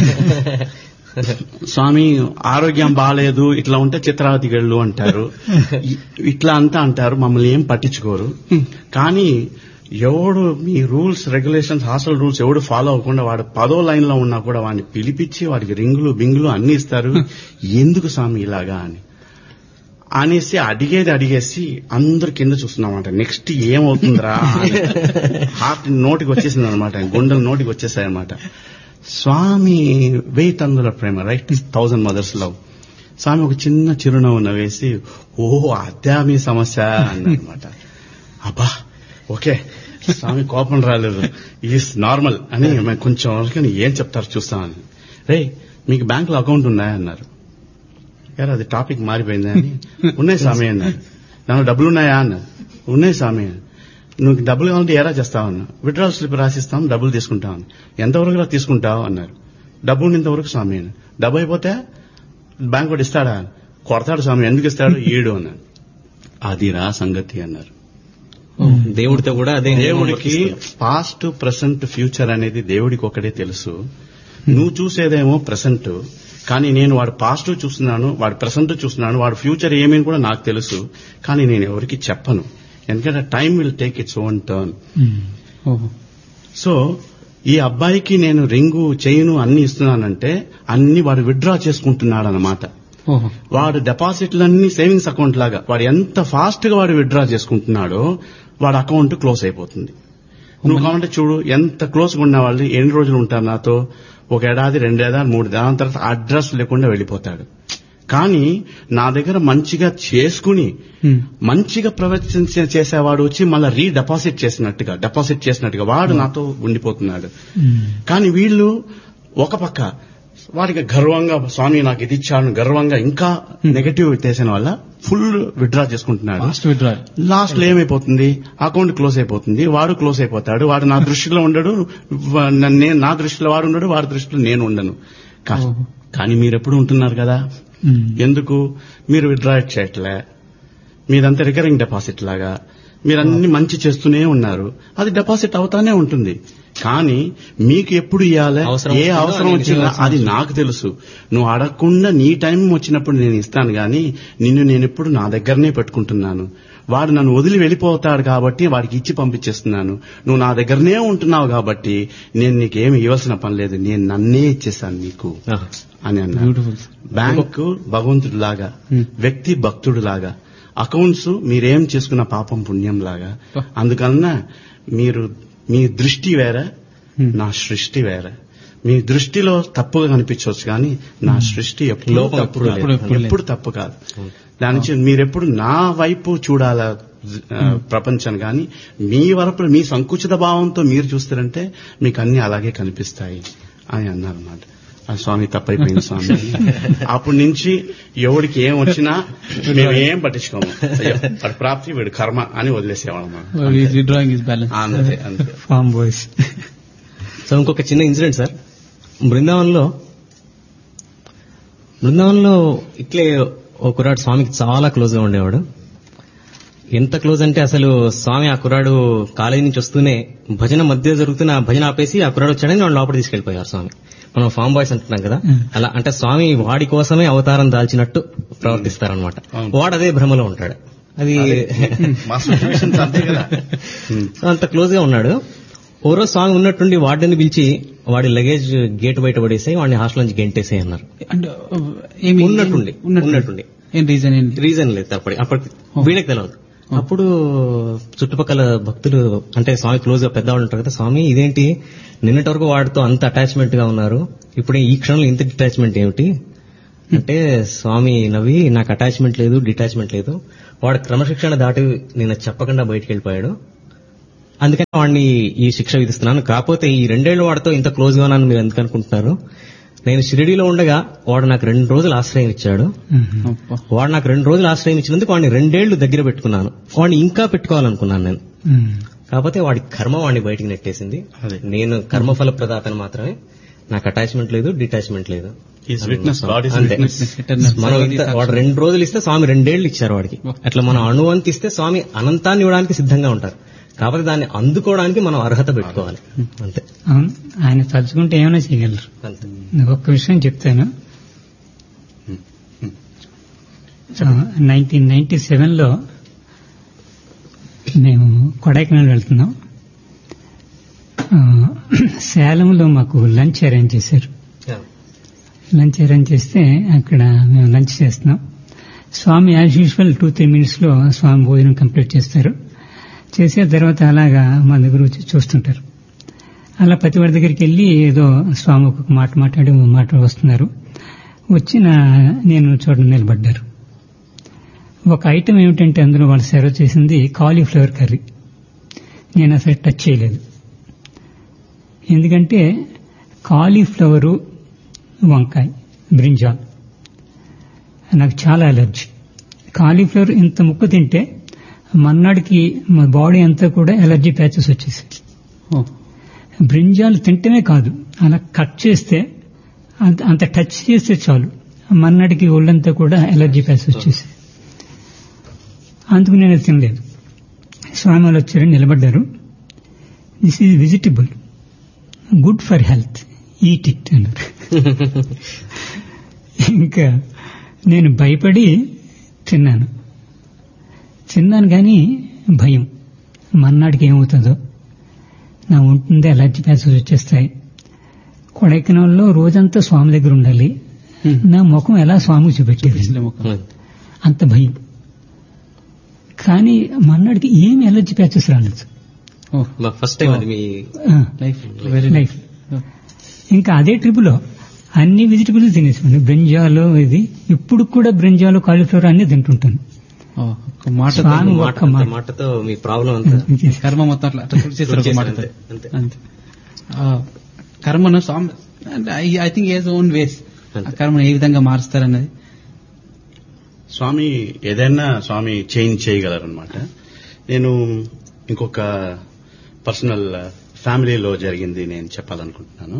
స్వామి ఆరోగ్యం బాగాలేదు ఇట్లా ఉంటే చిత్రావతి గళ్ళు అంటారు, ఇట్లా అంతా అంటారు, మమ్మల్ని ఏం పట్టించుకోరు. కానీ ఎవడు మీ రూల్స్ రెగ్యులేషన్స్ హాస్టల్ రూల్స్ ఎవడు ఫాలో అవ్వకుండా వాడు 10వ లైన్ లో ఉన్నా కూడా వాడిని పిలిపించి వాడికి రింగులు బింగులు అన్ని ఇస్తారు, ఎందుకు స్వామి ఇలాగా అని అనేసి అడిగేసి అందరు కింద చూస్తున్నామంట. నెక్స్ట్ ఏమవుతుందిరా, హార్ట్ నోటికి వచ్చేసింది అనమాట, గుండెలు నోటికి వచ్చేసాయి అనమాట. స్వామి 1000 తందుల ప్రేమ, రైట్, 1000 mothers love. స్వామి ఒక చిన్న చిరునవ్వు నవ్వేసి, అదే మీ సమస్య అన్నమాట. అబ్బా ఓకే, స్వామి కోపం రాలేదు, ఈజ్ నార్మల్ అని మేము కొంచెం వరకు ఏం చెప్తారు చూస్తామని. రే మీకు బ్యాంక్ లో అకౌంట్ ఉన్నాయా అన్నారు. యారు అది టాపిక్ మారిపోయింది అని, ఉన్నాయి స్వామి అన్నారు. దానిలో డబ్బులు ఉన్నాయా అన్నారు. ఉన్నాయి స్వామి. నువ్వు డబ్బులు కావాలంటే ఎలా చేస్తావన్నా, విత్డ్రాల్ స్లిప్ రాసిస్తాం, డబ్బులు తీసుకుంటామని. ఎంతవరకు తీసుకుంటావు అన్నారు. డబ్బు ఇంతవరకు స్వామి అని. డబ్బు అయిపోతే బ్యాంక్ వాడు ఇస్తాడా, కొడతాడు స్వామి, ఎందుకు ఇస్తాడు ఈడు అన్నాడు. అదిరా సంగతి అన్నారు. దేవుడితో కూడా అదే, దేవుడికి పాస్ట్ ప్రెసెంట్ ఫ్యూచర్ అనేది దేవుడికి ఒకటే తెలుసు. నువ్వు చూసేదేమో ప్రెసెంట్, కానీ నేను వాడు పాస్ట్ చూస్తున్నాను, వాడు ప్రెసెంట్ చూస్తున్నాను, వాడు ఫ్యూచర్ ఏమీ కూడా నాకు తెలుసు, కానీ నేను ఎవరికి చెప్పను, ఎందుకంటే time will take its own turn. So ఈ అబ్బాయికి నేను రింగు చైను అన్ని ఇస్తున్నానంటే అన్ని వాడు విత్డ్రా చేసుకుంటున్నాడు అన్నమాట. వాడు డిపాజిట్లన్నీ సేవింగ్స్ అకౌంట్ లాగా వాడు ఎంత ఫాస్ట్ గా వాడు విత్డ్రా చేసుకుంటున్నాడో వాడు అకౌంట్ క్లోజ్ అయిపోతుంది. నువ్వు కావాలంటే చూడు, ఎంత క్లోజ్గా ఉన్న వాళ్ళు ఎన్ని రోజులు ఉంటారు నాతో, 1 ఏడాది 2 ఏడాది 3 దాని తర్వాత అడ్రస్ లేకుండా వెళ్ళిపోతాడు. కానీ నా దగ్గర మంచిగా చేసుకుని మంచిగా ప్రవర్తించ చేసేవాడు వచ్చి మళ్ళీ రీడిపాజిట్ చేసినట్టుగా వాడు నాతో ఉండిపోతున్నాడు. కానీ వీళ్ళు ఒక పక్క వాడికి గర్వంగా స్వామి నాకు ఇది ఇచ్చాను గర్వంగా ఇంకా నెగటివ్ చేసిన వల్ల ఫుల్ విత్డ్రా చేసుకుంటున్నాడు. లాస్ట్ లో ఏమైపోతుంది, అకౌంట్ క్లోజ్ అయిపోతుంది, వాడు క్లోజ్ అయిపోతాడు. వాడు నా దృష్టిలో ఉండడు, నా దృష్టిలో వాడు ఉండడు, వాడి దృష్టిలో నేను ఉండను. కానీ మీరెప్పుడు ఉంటున్నారు కదా, ఎందుకు మీరు విత్డ్రా చేయట్లే, మీదంతా రికరింగ్ డిపాజిట్ లాగా మీరన్ని మంచి చేస్తూనే ఉన్నారు, అది డిపాజిట్ అవుతానే ఉంటుంది. కానీ మీకు ఎప్పుడు ఇవ్వాలి, ఏ అవసరం వచ్చినా అది నాకు తెలుసు. నువ్వు అడగకుండా నీ టైం వచ్చినప్పుడు నేను ఇస్తాను, గాని నిన్ను నేనెప్పుడు నా దగ్గరనే పెట్టుకుంటున్నాను. వాడు నన్ను వదిలి వెళ్ళిపోతాడు కాబట్టి వాడికి ఇచ్చి పంపించేస్తున్నాను. నువ్వు నా దగ్గరనే ఉంటున్నావు కాబట్టి నేను నీకేమి ఇవ్వాల్సిన పని లేదు, నేను నన్నే ఇచ్చేసాను నీకు అని అన్నాడు. బ్యాంకు భగవంతుడు లాగా, వ్యక్తి భక్తుడు లాగా, అకౌంట్స్ మీరేం చేసుకున్న పాపం పుణ్యం లాగా. అందుకన్నా మీరు మీ దృష్టి వేరే, నా సృష్టి వేరే. మీ దృష్టిలో తప్పుగా కనిపించవచ్చు, కానీ నా సృష్టి ఎప్పుడు తప్పు కాదు. దాని నుంచి మీరెప్పుడు నా వైపు చూడాల ప్రపంచం, కానీ మీ వరపు మీ సంకుచిత భావంతో మీరు చూస్తారంటే మీకు అన్ని అలాగే కనిపిస్తాయి అని అన్నారన్నమాట. ఆ స్వామి తప్పైపోయింది స్వామి. అప్పటి నుంచి ఎవడికి ఏం వచ్చినా మేమేం పట్టించుకోము, వాడి ప్రాప్తి వీడి కర్మ అని వదిలేసేవాళ్ళం. సో ఇంకొక చిన్న ఇన్సిడెంట్ సార్, బృందావనంలో ఇట్లే ఓ కుర్రాడు స్వామికి చాలా క్లోజ్ గా ఉండేవాడు. ఎంత క్లోజ్ అంటే అసలు స్వామి ఆ కుర్రాడు కాలేజీ నుంచి వస్తూనే భజన మధ్య జరుగుతున్న భజన ఆపేసి ఆ కుర్రాడు వచ్చాడని వాళ్ళు లోపల తీసుకెళ్లిపోయారు స్వామి. మనం ఫామ్ బాయ్స్ అంటున్నాం కదా, అలా అంటే స్వామి వాడి కోసమే అవతారం దాల్చినట్టు ప్రవర్తిస్తారనమాట. వాడు అదే భ్రమలో ఉంటాడు. అది అంత క్లోజ్ గా ఉన్నాడు. ఓ రోజు స్వామి ఉన్నట్టుండి వాడిని పిలిచి వాడి లగేజ్ గేట్ బయట పడేసాయి, వాడిని హాస్టల్ నుంచి గెంటేసాయి అన్నారు. ఉన్నట్టుండి రీజన్ లేదు, అప్పటికి వీళ్ళకి తెలియదు. అప్పుడు చుట్టుపక్కల భక్తులు అంటే స్వామి క్లోజ్ గా పెద్దవాళ్ళు ఉంటారు కదా, స్వామి ఇదేంటి నిన్నటి వరకు వాడితో అంత అటాచ్మెంట్ గా ఉన్నారు, ఇప్పుడు ఈ క్షణంలో ఇంత డిటాచ్మెంట్ ఏమిటి అంటే, స్వామి నవ్వి నాకు అటాచ్మెంట్ లేదు, డిటాచ్మెంట్ లేదు, వాడు క్రమశిక్షణ దాటి నేను చెప్పకుండా బయటికి వెళ్ళిపోయాడు, అందుకని వాడిని ఈ శిక్ష విధిస్తున్నాను. కాకపోతే ఈ 2 ఏళ్లు వాడితో ఇంత క్లోజ్ గా ఉన్నాను మీరు ఎందుకు అనుకుంటున్నారు, నేను షిరిడీలో ఉండగా వాడు నాకు 2 రోజులు ఆశ్రయం ఇచ్చాడు, వాడు నాకు 2 రోజులు ఆశ్రయం ఇచ్చినందుకు వాడిని 2 ఏళ్లు దగ్గర పెట్టుకున్నాను, వాడిని ఇంకా పెట్టుకోవాలనుకున్నాను నేను. కాకపోతే వాడి కర్మ వాడిని బయటికి నెట్టేసింది. నేను కర్మఫల ప్రదాతను మాత్రమే, నాకు అటాచ్మెంట్ లేదు, డిటాచ్మెంట్ లేదు. మనం వాడు 2 రోజులు ఇస్తే స్వామి 2 ఏళ్లు ఇచ్చారు వాడికి. అట్లా మనం అణువంతి ఇస్తే స్వామి అనంతాన్ని ఇవ్వడానికి సిద్ధంగా ఉంటారు. కాబట్టి దాన్ని అందుకోవడానికి మనం అర్హత పెట్టుకోవాలి అంతే. అవును, ఆయన తలుచుకుంటే ఏమైనా చేయగలరు. నాకు ఒక్క విషయం చెప్తాను. 1997లో మేము కొడైకెనాల్ వెళ్తున్నాం. సేలంలో మాకు లంచ్ అరేంజ్ చేశారు. లంచ్ అరేంజ్ చేస్తే అక్కడ మేము లంచ్ చేస్తున్నాం. స్వామి యాజ్ యూజువల్ 2-3 minutes లో స్వామి భోజనం కంప్లీట్ చేస్తారు. చేసే తర్వాత అలాగా మా దగ్గర వచ్చి చూస్తుంటారు. అలా ప్రతి వాడి దగ్గరికి వెళ్ళి ఏదో స్వామి ఒక మాట మాట్లాడి వస్తున్నారు. వచ్చి నేను చూడండి నిలబడ్డారు. ఒక ఐటమ్ ఏమిటంటే అందులో వాళ్ళు సర్వ్ చేసింది కాలీఫ్లవర్ కర్రీ. నేను అసలు టచ్ చేయలేదు. ఎందుకంటే కాలీఫ్లవరు, వంకాయ, బ్రింజాల్ నాకు చాలా అలర్జీ. కాలీఫ్లవర్ ఇంత ముక్క తింటే మన్నాడికి మా బాడీ అంతా కూడా ఎలర్జీ ప్యాచెస్ వచ్చేసాయి. బ్రింజాల్ తింటమే కాదు, అలా కట్ చేస్తే అంత టచ్ చేస్తే చాలు మన్నాడికి ఒళ్ళంతా కూడా ఎలర్జీ ప్యాచెస్ వచ్చేసాయి. అందుకు నేను తినలేదు. స్వామి వాళ్ళు వచ్చారని నిలబడ్డారు. This is vegetable, good for health, eat it అన్నారు. ఇంకా నేను భయపడి తిన్నాను కానీ భయం, మన్నాడికి ఏమవుతుందో, నా ఉంటుందే ఎలర్జీ ప్యాచెస్ వచ్చేస్తాయి. కొడైకెనాల్లో రోజంతా స్వామి దగ్గర ఉండాలి, నా ముఖం ఎలా స్వామికి చూపెట్టేది, అంత భయం. కానీ మన్నాడికి ఏమి ఎలర్జీ ప్యాచెస్ రాలేదు. ఫస్ట్ టైం అది మీ లైఫ్. ఇంకా అదే ట్రిప్లో అన్ని వెజిటబుల్స్ తినేసాను. బ్రింజాలు ఇది ఇప్పుడు కూడా బ్రింజాలు, కాలీఫ్లవర్ అన్ని తింటుంటాను. మాటతో మీ ప్రాబ్లం కర్మ మొత్తం కర్మను I think age own ways కర్మను ఏ విధంగా మారుస్తారన్నది స్వామి ఏదైనా స్వామి చేంజ్ చేయగలరన్నమాట. నేను ఇంకొక పర్సనల్ ఫ్యామిలీలో జరిగింది నేను చెప్పాలనుకుంటున్నాను.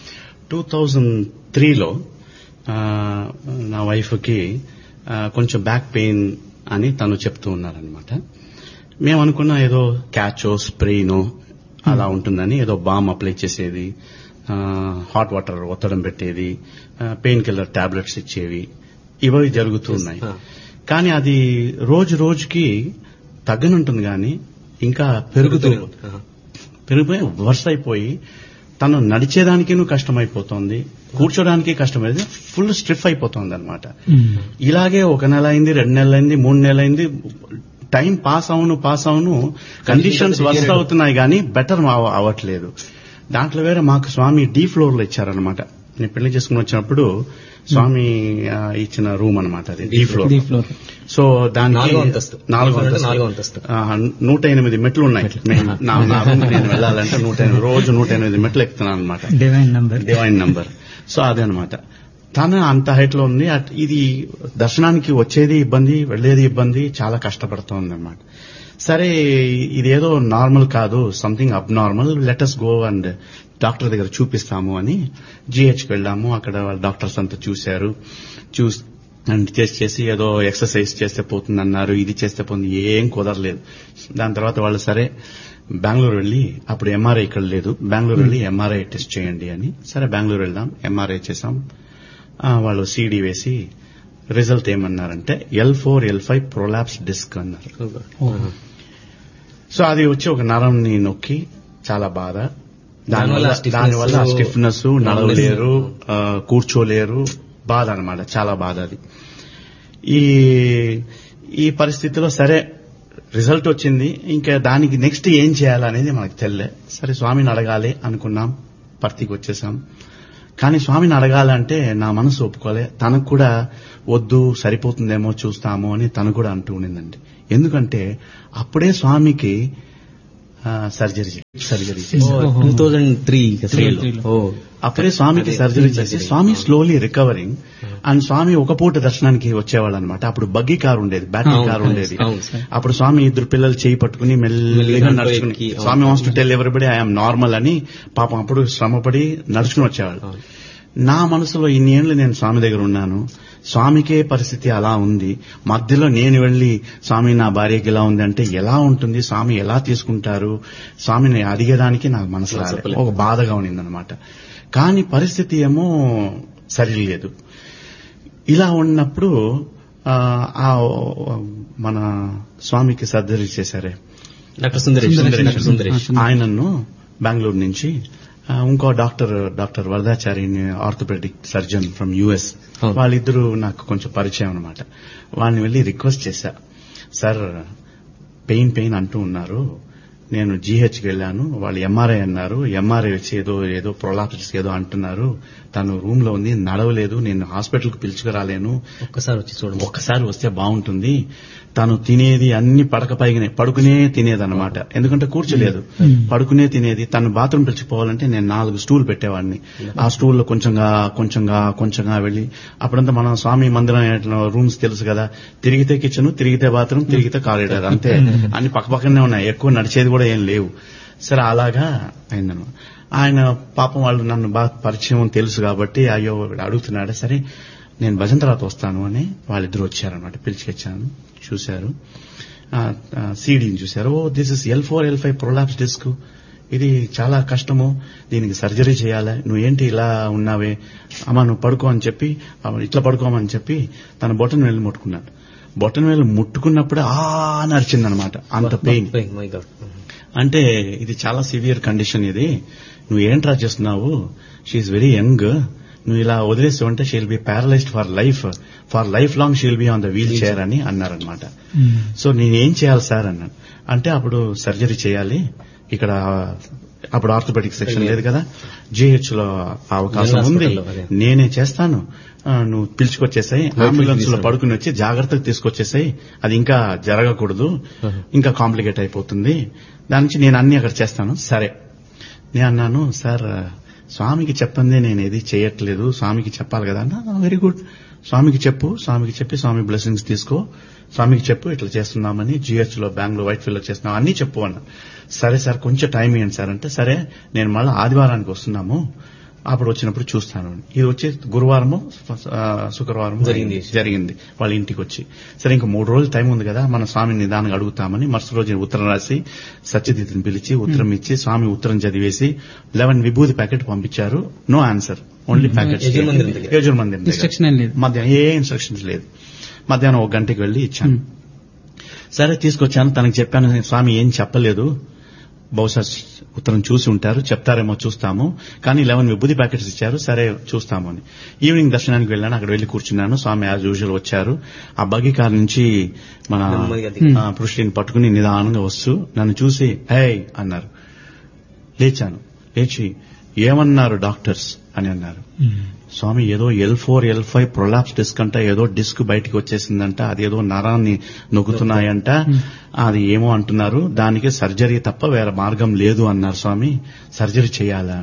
2003లో నా వైఫ్కి కొంచెం బ్యాక్ పెయిన్ అని తను చెప్తూ ఉన్నారనమాట. మేము అనుకున్నా ఏదో క్యాచో స్ప్రేనో అలా ఉంటుందని ఏదో బామ్ అప్లై చేసేది, హాట్ వాటర్ ఒత్తడం పెట్టేది, పెయిన్ కిల్లర్ టాబ్లెట్స్ ఇచ్చేవి, ఇవి జరుగుతూ ఉన్నాయి. కానీ అది రోజు రోజుకి తగ్గనుంటుంది కానీ ఇంకా పెరిగిపోయి వర్స్ అయిపోయి తను నడిచేదానికి కష్టమైపోతుంది, కూర్చోడానికి కష్టమైంది, ఫుల్ స్ట్రిఫ్ అయిపోతుంది అనమాట. ఇలాగే 1 నెల అయింది, 2 నెలలు అయింది, 3 నెలలు అయింది. టైం పాస్ అవును కండిషన్స్ వర్స్ట్ అవుతున్నాయి కానీ బెటర్ అవ్వట్లేదు. దాంట్లో వేరే మాకు స్వామి డీ ఫ్లోర్ లో ఇచ్చారనమాట. నేను పెళ్లి చేసుకుని వచ్చినప్పుడు స్వామి ఇచ్చిన రూమ్ అనమాట అది, డీ ఫ్లోర్. సో దానికి 4వ అంతస్తు 108 మెట్లు ఉన్నాయి. నా రూమ్ నేను వెళ్ళాలంటే 108 రోజు 108 మెట్లు ఎక్కుతున్నాను అనమాట, డివైన్ నంబర్. సో అదే అనమాట. తను అంత హైట్ లో ఉంది. ఇది దర్శనానికి వచ్చేది ఇబ్బంది, వెళ్లేది ఇబ్బంది, చాలా కష్టపడుతోంది అనమాట. సరే ఇదేదో నార్మల్ కాదు, సంథింగ్ అబ్ normal, let's go and doctor దగ్గర చూపిస్తాము అని జిహెచ్కి వెళ్ళాము. అక్కడ వాళ్ళ డాక్టర్స్ అంతా చూశారు. అండ్ టెస్ట్ చేసి ఏదో ఎక్సర్సైజ్ చేస్తే పోతుందన్నారు, ఇది చేస్తే పోతుంది, ఏం కుదరలేదు. దాని తర్వాత వాళ్ళు సరే బెంగళూరు వెళ్ళి, అప్పుడు ఎంఆర్ఐ ఇక్కడ లేదు, బెంగళూరు వెళ్ళి ఎంఆర్ఐ టెస్ట్ చేయండి అని. సరే బెంగళూరు వెళ్దాం, ఎంఆర్ఐ చేసాం. వాళ్ళు సీడీ వేసి రిజల్ట్ ఏమన్నారంటే L4 L5 ప్రొలాప్స్ డిస్క్ అన్నారు. సో అది వచ్చి ఒక నరంని నొక్కి చాలా బాధ. దానివల్ల స్టిఫ్నెస్, నడవలేరు, కూర్చోలేరు, బాధ అనమాట, చాలా బాధ అది. ఈ పరిస్థితిలో సరే రిజల్ట్ వచ్చింది. ఇంకా దానికి నెక్స్ట్ ఏం చేయాలనేది మనకు తెలియలే. సరే స్వామిని అడగాలి అనుకున్నాం, పర్తికి వచ్చేసాం. కానీ స్వామిని అడగాలంటే నా మనసు ఒప్పుకోలే. తనకు కూడా వద్దు, సరిపోతుందేమో చూస్తాము అని తను కూడా అంటూ ఉండిందండి. ఎందుకంటే అప్పుడే స్వామికి సర్జరీ చేసి 2003 అప్పుడే స్వామికి సర్జరీ చేసి స్వామి స్లోలీ రికవరింగ్. అండ్ స్వామి ఒక పూట దర్శనానికి వచ్చేవాళ్ళు అనమాట. అప్పుడు బగ్గీ కార్ ఉండేది, బ్యాటరీ కార్ ఉండేది. అప్పుడు స్వామి ఇద్దరు పిల్లలు చేయి పట్టుకుని మెల్లిగా నడుచుకుని, స్వామి wants to tell everybody I'm normal అని పాపం అప్పుడు శ్రమపడి నడుచుకుని వచ్చేవాళ్ళు. నా మనసులో ఇన్ని ఏళ్లు నేను స్వామి దగ్గర ఉన్నాను, స్వామికే పరిస్థితి అలా ఉంది, మధ్యలో నేను వెళ్లి స్వామి నా భార్యకి ఇలా ఉంది అంటే ఎలా ఉంటుంది, స్వామి ఎలా తీసుకుంటారు, స్వామిని అడిగేదానికి నాకు మనసు రాలేదు. ఒక బాధగా ఉండిందనమాట. కానీ పరిస్థితి ఏమో సరిలేదు. ఇలా ఉన్నప్పుడు మన స్వామికి సర్జరీ చేశారే డాక్టర్ సుందరేష్, ఆయనను బెంగళూరు నుంచి ఇంకో doctor Varadachari orthopaedic surgeon from US, వాళ్ళిద్దరూ నాకు కొంచెం పరిచయం అనమాట. వాళ్ళని వెళ్లి రిక్వెస్ట్ చేశా, సార్ పెయిన్ అంటూ ఉన్నారు, నేను జీహెచ్కి వెళ్ళాను, వాళ్ళు ఎంఆర్ఐ అన్నారు, ఎంఆర్ఐ వచ్చి ఏదో ప్రొలాప్సిస్ ఏదో అంటున్నారు, తను రూమ్ లో ఉంది, నడవలేదు, నేను హాస్పిటల్కి పిలుచుకురాలేను, ఒక్కసారి వస్తే బాగుంటుంది. తను తినేది అన్ని పడుకునే తినేదన్నమాట. ఎందుకంటే కూర్చోలేదు, పడుకునే తినేది. తను బాత్రూమ్ పిలిచిపోవాలంటే నేను 4 స్టూల్ పెట్టేవాడిని. ఆ స్టూల్లో కొంచెంగా వెళ్లి, అప్పుడంతా మనం స్వామి మందిరం రూమ్స్ తెలుసు కదా, తిరిగితే కిచెన్, తిరిగితే బాత్రూమ్, తిరిగితే కారిడార్, అంతే. అన్ని పక్కనే ఉన్నాయి, ఎక్కువ నడిచేది కూడా ఏం లేవు. సరే అలాగా అయిందన్నమాట. ఆయన పాపం వాళ్ళు నన్ను బాగా పరిచయం తెలుసు కాబట్టి అయ్యో అడుగుతున్నాడే, సరే నేను భజన తర్వాత వస్తాను అని వాళ్ళిద్దరు వచ్చారనమాట. పిలిచికొచ్చాను, చూశారు, సీడీని చూశారు. This is L4 L5 prolapse disc, ఇది చాలా కష్టము, దీనికి సర్జరీ చేయాలి, నువ్వేంటి ఇలా ఉన్నావే, అమ్మా నువ్వు పడుకో అని చెప్పి, ఇట్లా పడుకోమని చెప్పి తన బొటన్ వేలు ముట్టుకున్నాడు. బొటన్ వేలు ముట్టుకున్నప్పుడే నరిచిందనమాట, అంత పెయిన్. అంటే ఇది చాలా సివియర్ కండిషన్, ఇది నువ్వు ఏంట్రా చేస్తున్నావు, షీఈ్ వెరీ యంగ్, నువ్వు ఇలా వదిలేస్తావంటే she will be paralysed for life long she will be on the wheel chair అని అన్నారనమాట. సో నేనేం చేయాలి సార్ అన్నాను. అంటే అప్పుడు సర్జరీ చేయాలి, ఇక్కడ అప్పుడు ఆర్థోపెడిక్ సెక్షన్ లేదు కదా, జీహెచ్ లో అవకాశం ఉంది, నేనే చేస్తాను, నువ్వు పిలుచుకొచ్చేసాయి, అంబులెన్స్ లో పడుకుని వచ్చి జాగ్రత్తగా తీసుకొచ్చేసాయి, అది ఇంకా జరగకూడదు, ఇంకా కాంప్లికేట్ అయిపోతుంది, దానికి నేను అన్ని అక్కడ చేస్తాను. సరే నేను అన్నాను, సార్ స్వామికి చెప్పండి, నేను ఏది చేయట్లేదు, స్వామికి చెప్పాలి కదా అన్న. వెరీ గుడ్, స్వామికి చెప్పి స్వామి బ్లెస్సింగ్స్ తీసుకో, స్వామికి చెప్పు ఇట్లా చేస్తున్నామని, జీహెచ్ లో బెంగళూరు వైట్ ఫీల్డ్ లో చేస్తున్నాం అన్ని చెప్పు అన్న. సరే సార్ కొంచెం టైం ఇవ్వండి సార్ అంటే, సరే నేను మళ్ళీ ఆదివారానికి వస్తున్నాము, అప్పుడు వచ్చినప్పుడు చూస్తాను. ఇది వచ్చి గురువారము శుక్రవారం జరిగింది వాళ్ళ ఇంటికి వచ్చి. సరే ఇంకా 3 రోజులు టైం ఉంది కదా, మన స్వామిని నిదానంగా అడుగుతామని మరుసటి రోజు ఉత్తరం రాసి సత్యదీతిని పిలిచి ఉత్తరం ఇచ్చి, స్వామి ఉత్తరం చదివేసి 11 విభూతి ప్యాకెట్ పంపించారు. No answer, only packet. యజుర్మందిరం మధ్యాహ్నం ఏ ఇన్స్ట్రక్షన్స్ లేదు. మధ్యాహ్నం 1 గంటకి వెళ్లి ఇచ్చాను. సరే తీసుకొచ్చాను, తనకు చెప్పాను, స్వామి ఏం చెప్పలేదు, బహుశా ఉత్తరం చూసి ఉంటారు, చెప్తారేమో చూస్తాము, కానీ 11 విభూతి ప్యాకెట్స్ ఇచ్చారు, సరే చూస్తాము అని. ఈవినింగ్ దర్శనానికి వెళ్ళాను, అక్కడ వెళ్లి కూర్చున్నాను. స్వామి యాజ్ యూజువల్ వచ్చారు. ఆ బగ్గి కార్ నుంచి మన పృష్టిని పట్టుకుని నిదానంగా వస్తూ నన్ను చూసి ఏయ్ అన్నారు. లేచాను, లేచి ఏమన్నారు డాక్టర్స్ అని అన్నారు. స్వామి ఏదో L4 L5 ప్రొలాప్స్ డిస్క్ అంట, ఏదో డిస్క్ బయటికి వచ్చేసిందంట, అదేదో నరాన్ని నొక్కుతున్నాయంట, అది ఏమో అంటున్నారు, దానికి సర్జరీ తప్ప వేరే మార్గం లేదు అన్నారు స్వామి. సర్జరీ చేయాలా,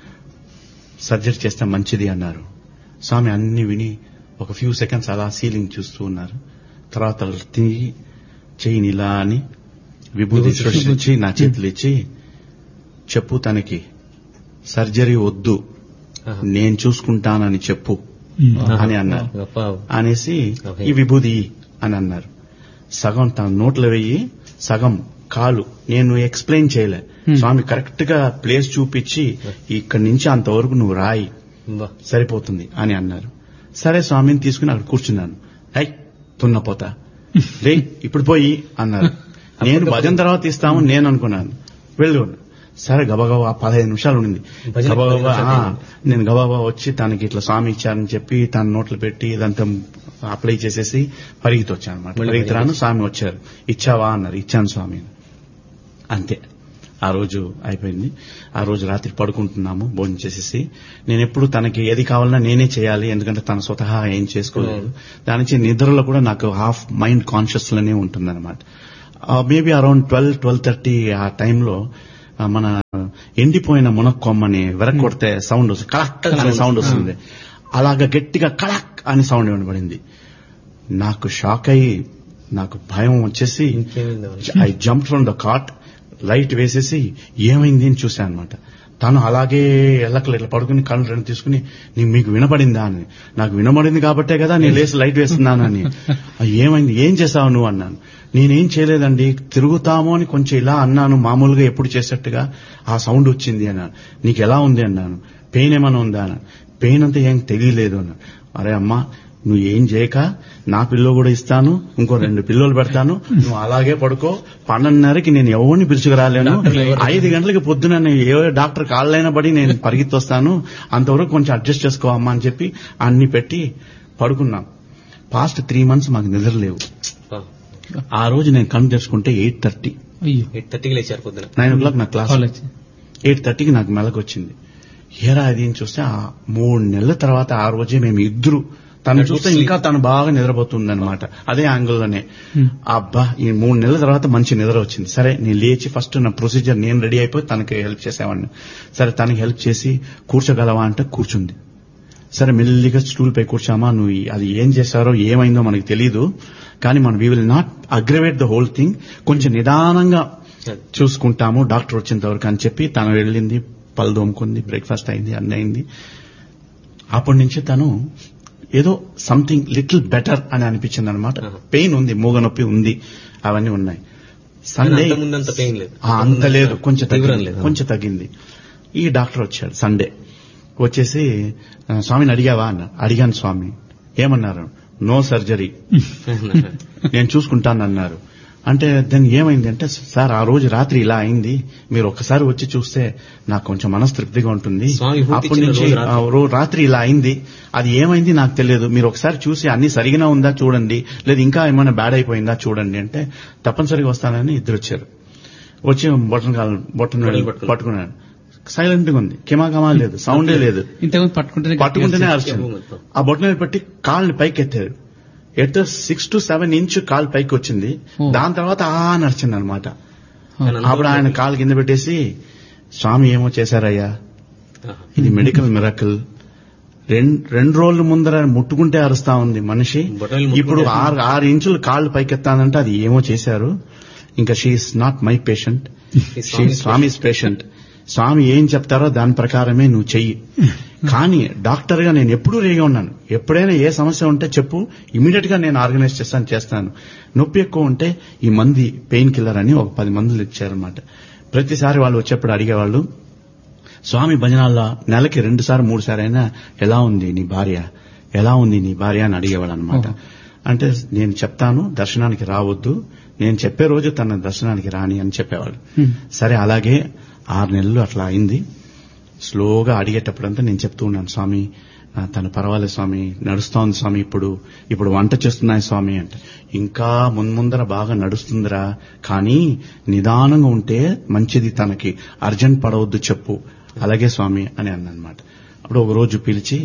సర్జరీ చేస్తే మంచిది అన్నారు. స్వామి అన్ని విని ఒక ఫ్యూ సెకండ్స్ అలా సీలింగ్ చూస్తూ ఉన్నారు. తర్వాత తిరిగి చెయ్యిని ఇలా అని విభూతి సృష్టించి నా చేతులు ఇచ్చి, చెప్పు తనకి సర్జరీ వద్దు, నేను చూసుకుంటానని చెప్పు అని అన్నారు. అనేసి ఈ విభూది అని అన్నారు. సగం తన నోట్లో వెయ్యి, సగం కాలు. నేను ఎక్స్ప్లెయిన్ చేయలే, స్వామి కరెక్ట్ గా ప్లేస్ చూపించి ఇక్కడి నుంచి అంతవరకు నువ్వు రాయి సరిపోతుంది అని అన్నారు. సరే స్వామిని తీసుకుని అక్కడ కూర్చున్నాను. హై తున్నపోతా రే ఇప్పుడు పోయి అన్నారు. నేను భజన తర్వాత ఇస్తాము నేను అనుకున్నాను. వెళ్ళు. సరే గబగబా 15 నిమిషాలు ఉండింది. నేను గబగబా వచ్చి తనకి ఇట్లా స్వామి ఇచ్చారని చెప్పి తన నోట్లు పెట్టి ఇదంతా అప్లై చేసేసి పరిగెత్తి వచ్చాను అనమాట. పరిగెత్తిరాను, స్వామి వచ్చారు. ఇచ్చావా అన్నారు. ఇచ్చాను స్వామి. అంతే, ఆ రోజు అయిపోయింది. ఆ రోజు రాత్రి పడుకుంటున్నాము భోజనం చేసేసి. నేను ఎప్పుడు తనకి ఏది కావాలన్నా నేనే చేయాలి, ఎందుకంటే తన స్వతహా ఏం చేసుకోలేదు. దాని నుంచి నిద్రలో కూడా నాకు హాఫ్ మైండ్ కాన్షియస్ లోనే ఉంటుందన్నమాట. మేబీ అరౌండ్ 12-12:30 ఆ టైంలో మన ఎండిపోయిన మునక్కొమ్మని వెరక్కొడితే సౌండ్ వస్తుంది, కలక్ అనే సౌండ్ వస్తుంది. అలాగా గట్టిగా కలక్ అనే సౌండ్ వినబడింది. నాకు షాక్ అయ్యి నాకు భయం వచ్చేసి I jump from the cot, light వేసేసి ఏమైంది అని చూశాను అనమాట. తను అలాగే ఎల్లకలు ఇట్లా పడుకుని కళ్ళు రెండు తీసుకుని మీకు వినపడిందా అని. నాకు వినపడింది కాబట్టే కదా నేను లేసి లైట్ వేస్తున్నానని. ఏమైంది, ఏం చేశావు నువ్వు అన్నాను. నేనేం చేయలేదండి, తిరుగుతామో అని కొంచెం ఇలా అన్నాను, మామూలుగా ఎప్పుడు చేసేట్టుగా ఆ సౌండ్ వచ్చింది అన్నాను. నీకు ఎలా ఉంది అన్నాను. పెయిన్ ఏమైనా ఉందా అన్నాను. పెయిన్ అంతా ఏం తెలియలేదు అన్నాను. అరే అమ్మా, నువ్వు ఏం చేయక నా పిల్లో కూడా ఇస్తాను, ఇంకో 2 పిల్లోలు పెడతాను, నువ్వు అలాగే పడుకో. 12:30కి నేను ఎవరిని పిలుచుకురాలేను, 5 గంటలకి పొద్దున ఏ డాక్టర్ కాళ్ళైనా పడి నేను పరిగెత్తొస్తాను, అంతవరకు కొంచెం అడ్జస్ట్ చేసుకో అమ్మా అని చెప్పి అన్ని పెట్టి పడుకున్నాం. పాస్ట్ 3 months మాకు నిద్ర లేవు. ఆ రోజు నేను కన్ను తెరుచుకుంటే 8:30కి లేచారు. పొద్దున 9 o'clock నాకు క్లాస్, 8:30కి నాకు మెలకు వచ్చింది. ఏరా అది అని చూస్తే 3 నెలల తర్వాత ఆ రోజే మేము ఇద్దరు, తను చూస్తే ఇంకా తను బాగా నిద్రపోతుందన్నమాట. అదే యాంగిల్లోనే. అబ్బా, ఈ 3 నెలల తర్వాత మంచి నిద్ర వచ్చింది. సరే నేను లేచి ఫస్ట్ నా ప్రొసీజర్ నేను రెడీ అయిపోయి తనకి హెల్ప్ చేసేవాడిని. సరే తనకి హెల్ప్ చేసి కూర్చోగలవా అంటే కూర్చుంది. సరే మెల్లిగా స్టూల్ పై కూర్చామా, నువ్వు అది ఏం చేశారో ఏమైందో మనకు తెలీదు, కానీ మనం we will not aggravate the whole thing, కొంచెం నిదానంగా చూసుకుంటాము డాక్టర్ వచ్చేంత వరకు అని చెప్పి తను వెళ్ళింది, పళ్ళు దోముకుంది, బ్రేక్ఫాస్ట్ అయింది, అన్నీ అయింది. అప్పటి నుంచి తను ఏదో సంథింగ్ లిటిల్ బెటర్ అని అనిపించింది అనమాట. పెయిన్ ఉంది, మూగ నొప్పి ఉంది, అవన్నీ ఉన్నాయి. సండే అంత లేదు, కొంచెం తగ్గింది. ఈ డాక్టర్ వచ్చాడు సండే. వచ్చేసి స్వామిని అడిగావా అన్న. అడిగాను స్వామి. ఏమన్నారు? నో సర్జరీ, నేను చూసుకుంటానన్నారు. అంటే దాన్ని ఏమైంది అంటే, సార్ ఆ రోజు రాత్రి ఇలా అయింది, మీరు ఒక్కసారి వచ్చి చూస్తే నాకు కొంచెం మనస్తృప్తిగా ఉంటుంది. అప్పటి నుంచి రాత్రి ఇలా అయింది, అది ఏమైంది నాకు తెలియదు, మీరు ఒకసారి చూసి అన్ని సరిగా ఉందా చూడండి, లేదు ఇంకా ఏమైనా బ్యాడ్ అయిపోయిందా చూడండి అంటే తప్పనిసరిగా వస్తానని ఇద్దరు వచ్చారు. వచ్చి బొట్టను పట్టుకున్నాను. సైలెంట్ గా ఉంది, కిమాకమా లేదు, సౌండే లేదు. పట్టుకుంటేనే అరిచాను. ఆ బొట్టను పెట్టి కాళ్ళని పైకి ఎత్తారు. 6 to 7 inch కాలు పైకి వచ్చింది. దాని తర్వాత నడిచింది అనమాట. అప్పుడు ఆయన కాలు కింద పెట్టేసి, స్వామి ఏమో చేశారయ్యా, ఇది మెడికల్ మిరకల్. 2 రోజుల ముందర ముట్టుకుంటే అరుస్తా ఉంది మనిషి, ఇప్పుడు 6 inches కాళ్ళు పైకెత్తానంటే అది ఏమో చేశారు. ఇంకా she is not my patient, she Swami's patient. స్వామి ఏం చెప్తారో దాని ప్రకారమే నువ్వు చెయ్యి. కానీ డాక్టర్ గా నేను ఎప్పుడూ రేగా ఉన్నాను. ఎప్పుడైనా ఏ సమస్య ఉంటే చెప్పు, ఇమీడియట్ గా నేను ఆర్గనైజ్ చేస్తాను. నొప్పి ఎక్కువ ఉంటే ఈ మంది పెయిన్ కిల్లర్ అని ఒక 10 మందులు ఇచ్చారనమాట. ప్రతిసారి వాళ్ళు వచ్చేప్పుడు అడిగేవాళ్ళు, స్వామి భజనాల్లో నెలకి 2 సార్లు 3 సార్లు అయినా ఎలా ఉంది నీ భార్య అని అడిగేవాళ్ళు అనమాట. అంటే నేను చెప్తాను దర్శనానికి రావద్దు, నేను చెప్పే రోజు తన దర్శనానికి రాని అని చెప్పేవాళ్ళు. సరే అలాగే 6 నెలలు అట్లా అయింది. స్లోగా అడిగేటప్పుడంతా నేను చెప్తూ ఉన్నాను, స్వామి తను పర్వాలేదు స్వామి, నడుస్తోంది స్వామి, ఇప్పుడు వంట చేస్తున్నాయి స్వామి అంటే. ఇంకా ముందర బాగా నడుస్తుందిరా, కానీ నిదానంగా ఉంటే మంచిది, తనకి అర్జెంట్ పడవద్దు చెప్పు. అలాగే స్వామి అని అన్నమాట. అప్పుడు ఒక రోజు పిలిచి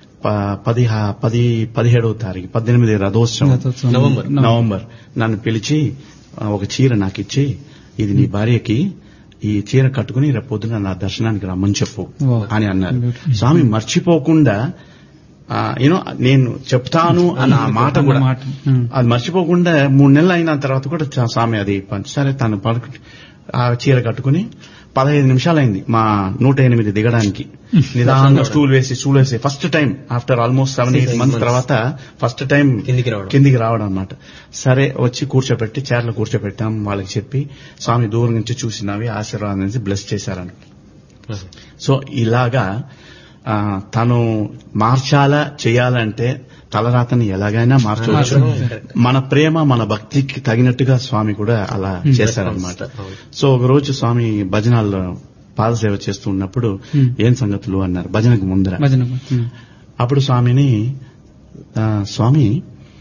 17వ తారీఖు 18 రథోత్సవం నవంబర్ నన్ను పిలిచి ఒక చీర నాకు ఇచ్చి, ఇది నీ భార్యకి, ఈ చీర కట్టుకుని రేపు పొద్దున నా దర్శనానికి రమ్మని చెప్పు అని అన్నారు. స్వామి మర్చిపోకుండా నేను చెప్తాను అన్న మాట కూడా అది మర్చిపోకుండా 3 నెలలు అయిన తర్వాత కూడా స్వామి అది సరే తను ఆ చీర కట్టుకుని 15 నిమిషాలైంది మా 108 దిగడానికి. నిదానంగా స్టూల్ వేసి first time after almost 7-8 months తర్వాత ఫస్ట్ టైం కిందికి రావడం అన్నమాట. సరే వచ్చి కూర్చోపెట్టి చైర్లో కూర్చోపెట్టాం. వాళ్ళకి చెప్పి స్వామి దూరం నుంచి చూసినవి ఆశీర్వాదం నుంచి బ్లెస్ చేశారని. సో ఇలాగా తను మార్చాలా చేయాలంటే తలరాతని ఎలాగైనా మార్చవచ్చు. మన ప్రేమ మన భక్తికి తగినట్టుగా స్వామి కూడా అలా చేశారనమాట. సో ఒక రోజు స్వామి భజనాల్లో పాదసేవ చేస్తూ ఉన్నప్పుడు ఏం సంగతులు అన్నారు భజనకు ముందర. అప్పుడు స్వామి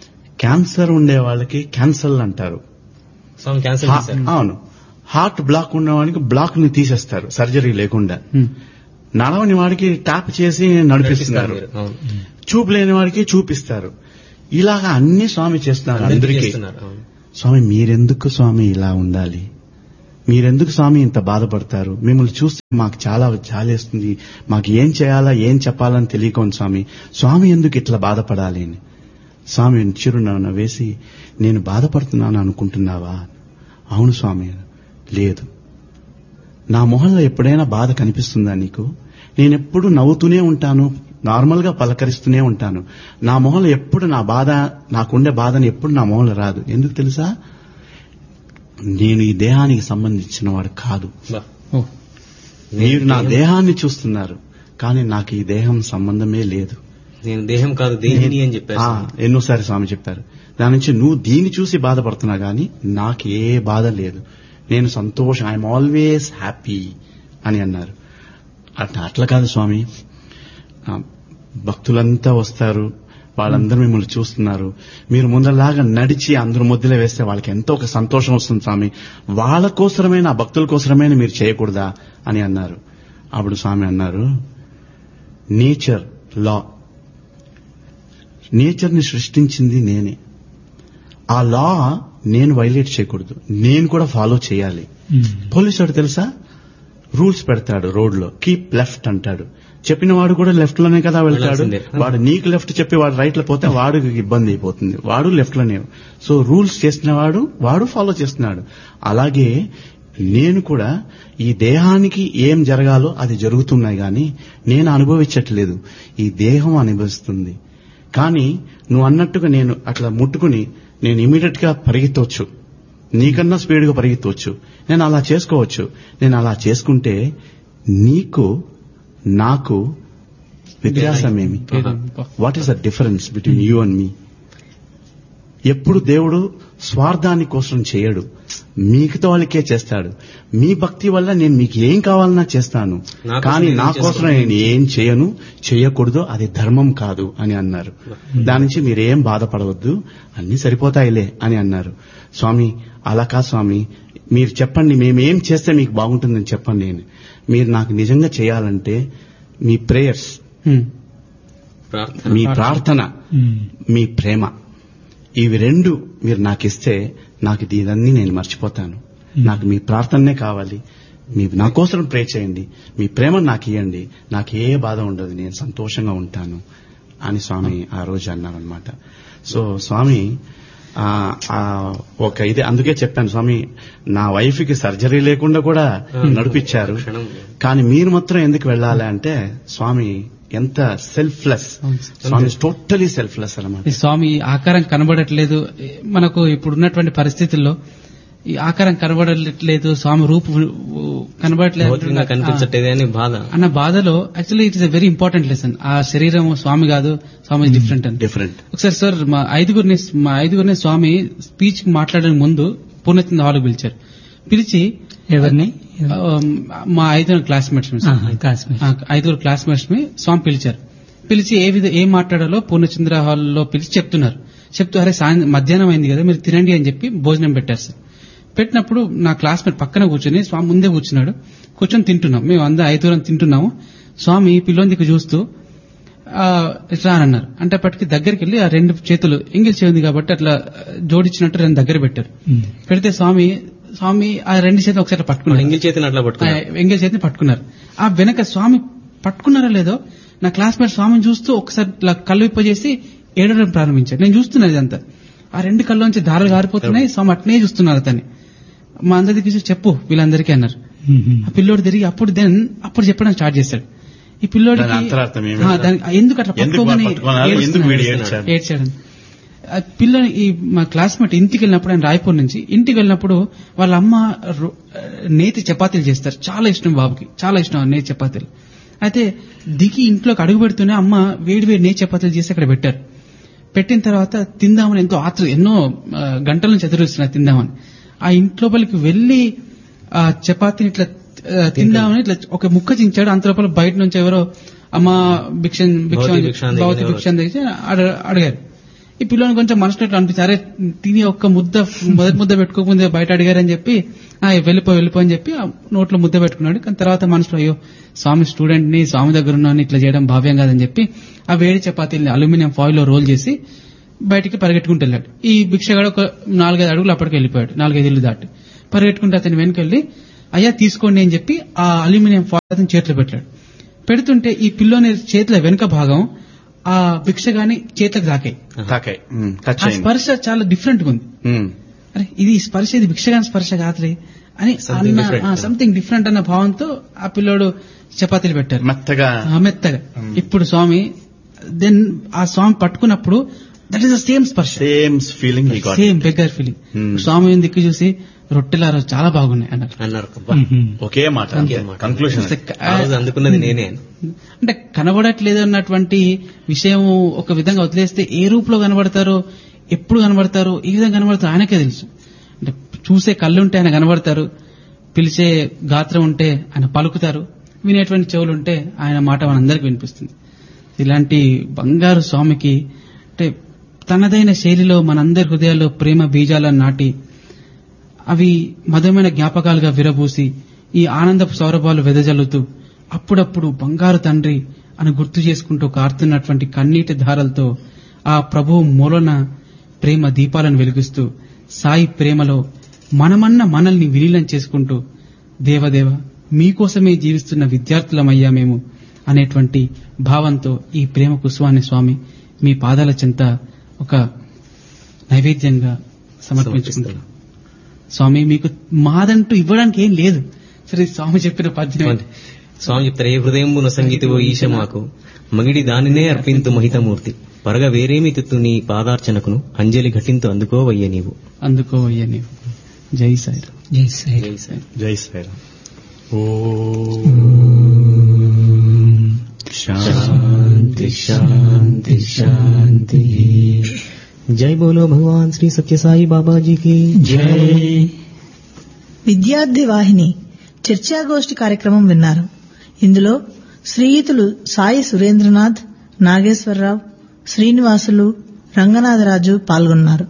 క్యాన్సర్ ఉండే వాళ్ళకి క్యాన్సర్ అంటారు. స్వామి క్యాన్సర్ అవును. హార్ట్ బ్లాక్ ఉన్నవాడికి బ్లాక్ ని తీసేస్తారు సర్జరీ లేకుండా. నడవని వాడికి ట్యాప్ చేసి నడిపిస్తున్నారు. చూపు లేని వాడికి చూపిస్తారు. ఇలాగా అన్ని స్వామి చేస్తున్నారు అందరికీ. స్వామి మీరెందుకు స్వామి ఇలా ఉండాలి? మీరెందుకు స్వామి ఇంత బాధపడతారు? మిమ్మల్ని చూస్తే మాకు చాలా జాలేస్తుంది. మాకు ఏం చేయాలా ఏం చెప్పాలని తెలియకోండి స్వామి. స్వామి ఎందుకు ఇట్లా బాధపడాలి అని స్వామి చిరునవ్వు వేసి, నేను బాధపడుతున్నాను అనుకుంటున్నావా? అవును స్వామి. లేదు, నా మొహంలో ఎప్పుడైనా బాధ కనిపిస్తుందా నీకు? నేనెప్పుడు నవ్వుతూనే ఉంటాను, నార్మల్ గా పలకరిస్తూనే ఉంటాను. నా మొహంలో ఎప్పుడు నా బాధ, నాకుండే బాధని ఎప్పుడు నా మొహంలో రాదు. ఎందుకు తెలుసా? నేను ఈ దేహానికి సంబంధించిన వాడు కాదు. మీరు నా దేహాన్ని చూస్తున్నారు, కానీ నాకు ఈ దేహం సంబంధమే లేదు. నేను దేహం కాదు దేహిని అని చెప్పారు. ఎన్నోసారి స్వామి చెప్పారు. దాని నుంచి నువ్వు దీన్ని చూసి బాధపడుతున్నా గానీ నాకు ఏ బాధ లేదు. నేను సంతోషం, ఐఎమ్ ఆల్వేస్ హ్యాపీ అని అన్నారు. అట్లా కాదు స్వామి. భక్తులంతా వస్తారు, వాళ్ళందరూ మిమ్మల్ని చూస్తున్నారు. మీరు ముందరలాగా నడిచి అందరూ ముద్దులే వేస్తే వాళ్ళకి ఎంతో ఒక సంతోషం వస్తుంది స్వామి. వాళ్ళ కోసరమైన, ఆ భక్తుల కోసరమైన మీరు చేయకూడదా అని అన్నారు. అప్పుడు స్వామి అన్నారు, నేచర్ లా, నేచర్ ని సృష్టించింది నేనే. ఆ లా నేను వైలేట్ చేయకూడదు, నేను కూడా ఫాలో చేయాలి. పోలీసు తెలుసా, రూల్స్ పెడతాడు రోడ్లో, కీప్ లెఫ్ట్ అంటాడు. చెప్పిన వాడు కూడా లెఫ్ట్ లోనే కదా వెళ్తాడు. వాడు నీకు లెఫ్ట్ చెప్పి వాడు రైట్ లో పోతే వాడికి ఇబ్బంది అయిపోతుంది. వాడు లెఫ్ట్ లోనే. సో రూల్స్ చేసిన వాడు ఫాలో చేస్తున్నాడు. అలాగే నేను కూడా ఈ దేహానికి ఏం జరగాలో అది జరుగుతున్నాయి గాని నేను అనుభవించట్లేదు, ఈ దేహం అనుభవిస్తుంది. కానీ నువ్వు అన్నట్టుగా నేను అట్లా ముట్టుకుని నేను ఇమీడియట్ గా పరిగెత్తవచ్చు, నీకన్నా స్పీడ్ గా పరిగెత్తవచ్చు, నేను అలా చేసుకోవచ్చు. నేను అలా చేసుకుంటే నీకు నాకు వ్యత్యాసమేమి? What is the difference between you and మీ? ఎప్పుడు దేవుడు స్వార్థాన్ని కోసం చేయడు, మిగతా వాళ్ళకే చేస్తాడు. మీ భక్తి వల్ల నేను మీకు ఏం కావాలన్నా చేస్తాను, కానీ నా కోసం నేను ఏం చేయను, చేయకూడదు, అది ధర్మం కాదు అని అన్నారు. దాని నుంచి మీరేం బాధపడవద్దు, అన్ని సరిపోతాయిలే అని అన్నారు. స్వామి అలా కాదు స్వామి, మీరు చెప్పండి, మేమేం చేస్తే మీకు బాగుంటుందని చెప్పండి. మీరు నాకు నిజంగా చేయాలంటే మీ ప్రేయర్స్, మీ ప్రార్థన, మీ ప్రేమ, ఇవి రెండు మీరు నాకు ఇస్తే నాకు ఇదన్నీ నేను మర్చిపోతాను. నాకు మీ ప్రార్థనే కావాలి, మీ నా కోసం ప్రే చేయండి, మీ ప్రేమ నాకు ఇవ్వండి, నాకు ఏ బాధ ఉండదు, నేను సంతోషంగా ఉంటాను అని స్వామి ఆ రోజు అన్నారనమాట. సో స్వామి ఒక ఇది అందుకే చెప్పాను స్వామి, నా వైఫ్ కి సర్జరీ లేకుండా కూడా నడిపించారు, కానీ మీరు మాత్రం ఎందుకు వెళ్ళాలి అంటే స్వామి ఎంత సెల్ఫ్లెస్. స్వామి టోటలీ సెల్ఫ్లెస్ అన్నమాట. స్వామి ఆకారం కనబడట్లేదు, మనకు ఇప్పుడున్నటువంటి పరిస్థితుల్లో ఈ ఆకారం కనబడట్లేదు, స్వామి రూపు కనిపించట్లేదు అన్న బాధలో actually it is a very important lesson. ఆ శరీరం స్వామి కాదు, స్వామి డిఫరెంట్ అని. ఒకసారి సార్ మా ఐదుగురిని స్వామి స్పీచ్ మాట్లాడడానికి ముందు పూర్ణచంద్ర హాల్కి పిలిచారు. పిలిచి ఎవరిని? మా 5 క్లాస్మేట్స్, 5 క్లాస్మేట్స్ ని స్వామి పిలిచారు. పిలిచి ఏం మాట్లాడాలో పూర్ణచంద్ర హాల్లో పిలిచి చెప్తున్నారు. చెప్తూ అరే మధ్యాహ్నం అయింది కదా, మీరు తినండి అని చెప్పి భోజనం పెట్టారు సార్. పెట్టినప్పుడు నా క్లాస్మేట్ పక్కన కూర్చొని, స్వామి ముందే కూర్చున్నాడు, కూర్చొని తింటున్నాం. మేము అందరం 5 తింటున్నాము. స్వామి పిల్లోని దిక్కు చూస్తూ ఇట్లా అని అన్నారు. అంటే అప్పటికి దగ్గరికి వెళ్ళి ఆ 2 చేతులు ఎంగిల్ చేయింది కాబట్టి అట్లా జోడించినట్టు 2 దగ్గర పెట్టారు. పెడితే స్వామి ఆ 2 చేతులు ఒకసారి పట్టుకున్నారు, ఎంగిల్ చేతిని పట్టుకున్నారు. ఆ వెనక స్వామి పట్టుకున్నారో లేదో నా క్లాస్మేట్ స్వామిని చూస్తూ ఒకసారి ఇట్లా కళ్ళు విప్పజేసి ఏడవడం ప్రారంభించాడు. నేను చూస్తున్నాను ఇదంతా. ఆ 2 కళ్ళలోంచి దారాలు గారిపోతున్నాయి. స్వామి అట్నే చూస్తున్నారు అతన్ని. మా అందరికి చెప్పు వీళ్ళందరికీ అన్నారు. ఆ పిల్లోడు తిరిగి అప్పుడు చెప్పడం స్టార్ట్ చేశాడు. ఈ పిల్లోడికి ఎందుకు అట్లా పట్టుకోమని ఏడ్చాడు. పిల్లని మా క్లాస్మేట్ ఇంటికి వెళ్ళినప్పుడు, ఆయన రాయపూర్ నుంచి ఇంటికి వెళ్ళినప్పుడు వాళ్ళ అమ్మ నేతి చపాతీలు చేస్తారు, చాలా ఇష్టం బాబుకి, చాలా ఇష్టం నేతి చపాతీలు. అయితే దిగి ఇంట్లోకి అడుగు పెడుతూనే అమ్మ వేడి నేతి చపాతీలు చేసి అక్కడ పెట్టారు. పెట్టిన తర్వాత తిందామని ఎంతో ఎన్నో గంటల నుంచి ఎదురుస్తున్నారు తిందామని. ఆ ఇంట్లోపలికి వెళ్లి ఆ చపాతీని ఇట్లా తిందామని ఇట్లా ఒక ముక్క చించాడు. అంత లోపల బయట నుంచి ఎవరో అమ్మ భిక్ష అడిగారు. ఈ పిల్లని కొంచెం మనసులో ఇట్లా అనిపించి, అరే తిని ఒక్క మొదటి ముద్ద పెట్టుకోకముందే బయట అడిగారని చెప్పి వెళ్ళిపో అని చెప్పి ఆ నోట్లో ముద్ద పెట్టుకున్నాడు. కానీ తర్వాత మనసులో అయ్యో స్వామి స్టూడెంట్ ని, స్వామి దగ్గర ఉన్నాను, ఇట్లా చేయడం భావ్యం కాదని చెప్పి ఆ వేడి చపాతీల్ని అల్యూమినియం ఫాయిల్ లో రోల్ చేసి బయటికి పరిగెట్టుకుంటూ వెళ్ళాడు. ఈ భిక్షగాడు ఒక 4-5 అడుగులు అప్పటికి వెళ్ళిపోయాడు, 4-5 ఇళ్ళు దాటి పరిగెట్టుకుంటే అతని వెనకెళ్ళి అయ్యా తీసుకోండి అని చెప్పి ఆ అల్యూమినియం ఫాయిల్ అతని చేతిలో పెట్టాడు. పెడుతుంటే ఈ పిల్లోని చేతుల వెనుక భాగం ఆ భిక్షగాని చేతులకు తాకాయి. ఆ స్పర్శ చాలా డిఫరెంట్ గా ఉంది. అరే ఇది స్పర్శ, ఇది భిక్షగాని స్పర్శ కాదులే అని సంథింగ్ డిఫరెంట్ అన్న భావంతో ఆ పిల్లోడు చపాతీలు పెట్టారు మెత్తగా. ఇప్పుడు స్వామి ఆ స్వామి పట్టుకున్నప్పుడు దట్ ఈస్ ద సేమ్ స్పర్శ, same feeling, same beggar feeling. స్వామి దిక్కు చూసి రొట్టెలారా చాలా బాగున్నాయి అన్నారు. ఒకే మాట కన్క్లూషన్ అందుకున్నది నేనే. అంటే కనబడట్లేదు అన్నటువంటి విషయం ఒక విధంగా వదిలేస్తే ఏ రూపంలో కనబడతారో, ఎప్పుడు కనబడతారో, ఏ విధంగా కనబడతారో ఆయనకే తెలుసు. అంటే చూసే కళ్ళుంటే ఆయన కనబడతారు, పిలిచే గాత్రం ఉంటే ఆయన పలుకుతారు, వినేటువంటి చెవులు ఉంటే ఆయన మాట మనందరికి వినిపిస్తుంది. ఇలాంటి బంగారు స్వామికి అంటే తనదైన శైలిలో మనందరి హృదయాల్లో ప్రేమ బీజాలను నాటి అవి మధురమైన జ్ఞాపకాలుగా విరబూసి ఈ ఆనందపు సౌరభాలు వెదజల్లుతూ అప్పుడప్పుడు బంగారు తండ్రి అని గుర్తు చేసుకుంటూ కారుతున్నటువంటి కన్నీటి ధారలతో ఆ ప్రభువు మూలన ప్రేమ దీపాలను వెలిగిస్తూ సాయి ప్రేమలో మనల్ని విలీనం చేసుకుంటూ దేవదేవ మీకోసమే జీవిస్తున్న విద్యార్థులమయ్యా మేము అనేటువంటి భావంతో ఈ ప్రేమ కుసువాన్ని స్వామి మీ పాదాల చెంత ఒక నైవేద్యంగా సమర్పించుకుంటున్నాం. స్వామి మీకు మాదంటూ ఇవ్వడానికి ఏం లేదు. సరే స్వామి చెప్పిన పద్యం, స్వామి చెప్తారు, ఏ హృదయంబున సంగీతవో ఈశ మాకు మగిడి దానినే అర్పింతు మహితమూర్తి పరగ వేరేమి తిత్తు నీ పాదార్చనకును అంజలి ఘటింతు అందుకోవయ్య నీవు. జై సాయిరాం. జై సాయిరాం. జై సాయిరాం. శాంతి శాంతి శాంతి. జై బోలో భగవాన్ శ్రీ సత్య సాయి బాబాజీకి జై. విద్యార్థి వాహిని చర్చాగోష్ఠి కార్యక్రమం విన్నారు. ఇందులో శ్రీయుతులు సాయి సురేంద్రనాథ్, నాగేశ్వరరావు, శ్రీనివాసులు, రంగనాథరాజు పాల్గొన్నారు.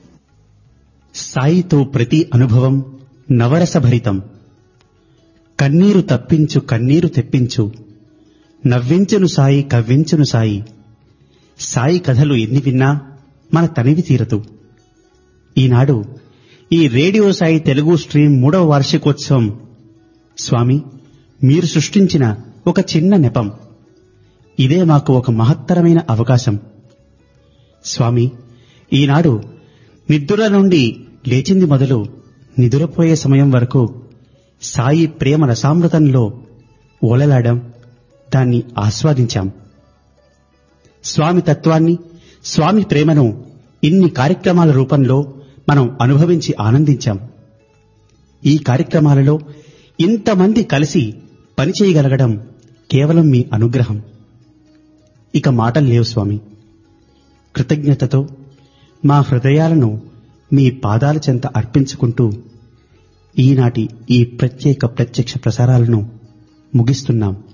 సాయితో ప్రతి అనుభవం నవరసభరితం. కన్నీరు తప్పించు కన్నీరు తెప్పించు, నవ్వించును సాయి కవ్వించును సాయి. సాయి కథలు ఎన్ని విన్నా మన తనివి తీరదు. ఈనాడు ఈ రేడియో సాయి తెలుగు స్ట్రీమ్ 3వ వార్షికోత్సవం స్వామి మీరు సృష్టించిన ఒక చిన్న నెపం. ఇదే మాకు ఒక మహత్తరమైన అవకాశం. స్వామి ఈనాడు నిద్ర నుండి లేచింది మొదలు నిదురపోయే సమయం వరకు సాయి ప్రేమ రసామృతంలో ఓలలాడాం, దాన్ని ఆస్వాదించాం. స్వామి తత్వాన్ని, స్వామి ప్రేమను ఇన్ని కార్యక్రమాల రూపంలో మనం అనుభవించి ఆనందించాం. ఈ కార్యక్రమాలలో ఇంతమంది కలిసి పనిచేయగలగడం కేవలం మీ అనుగ్రహం. ఇక మాటలు లేవు స్వామి. కృతజ్ఞతతో మా హృదయాలను మీ పాదాల చెంత అర్పించుకుంటూ ఈనాటి ఈ ప్రత్యేక ప్రత్యక్ష ప్రసారాలను ముగిస్తున్నాం.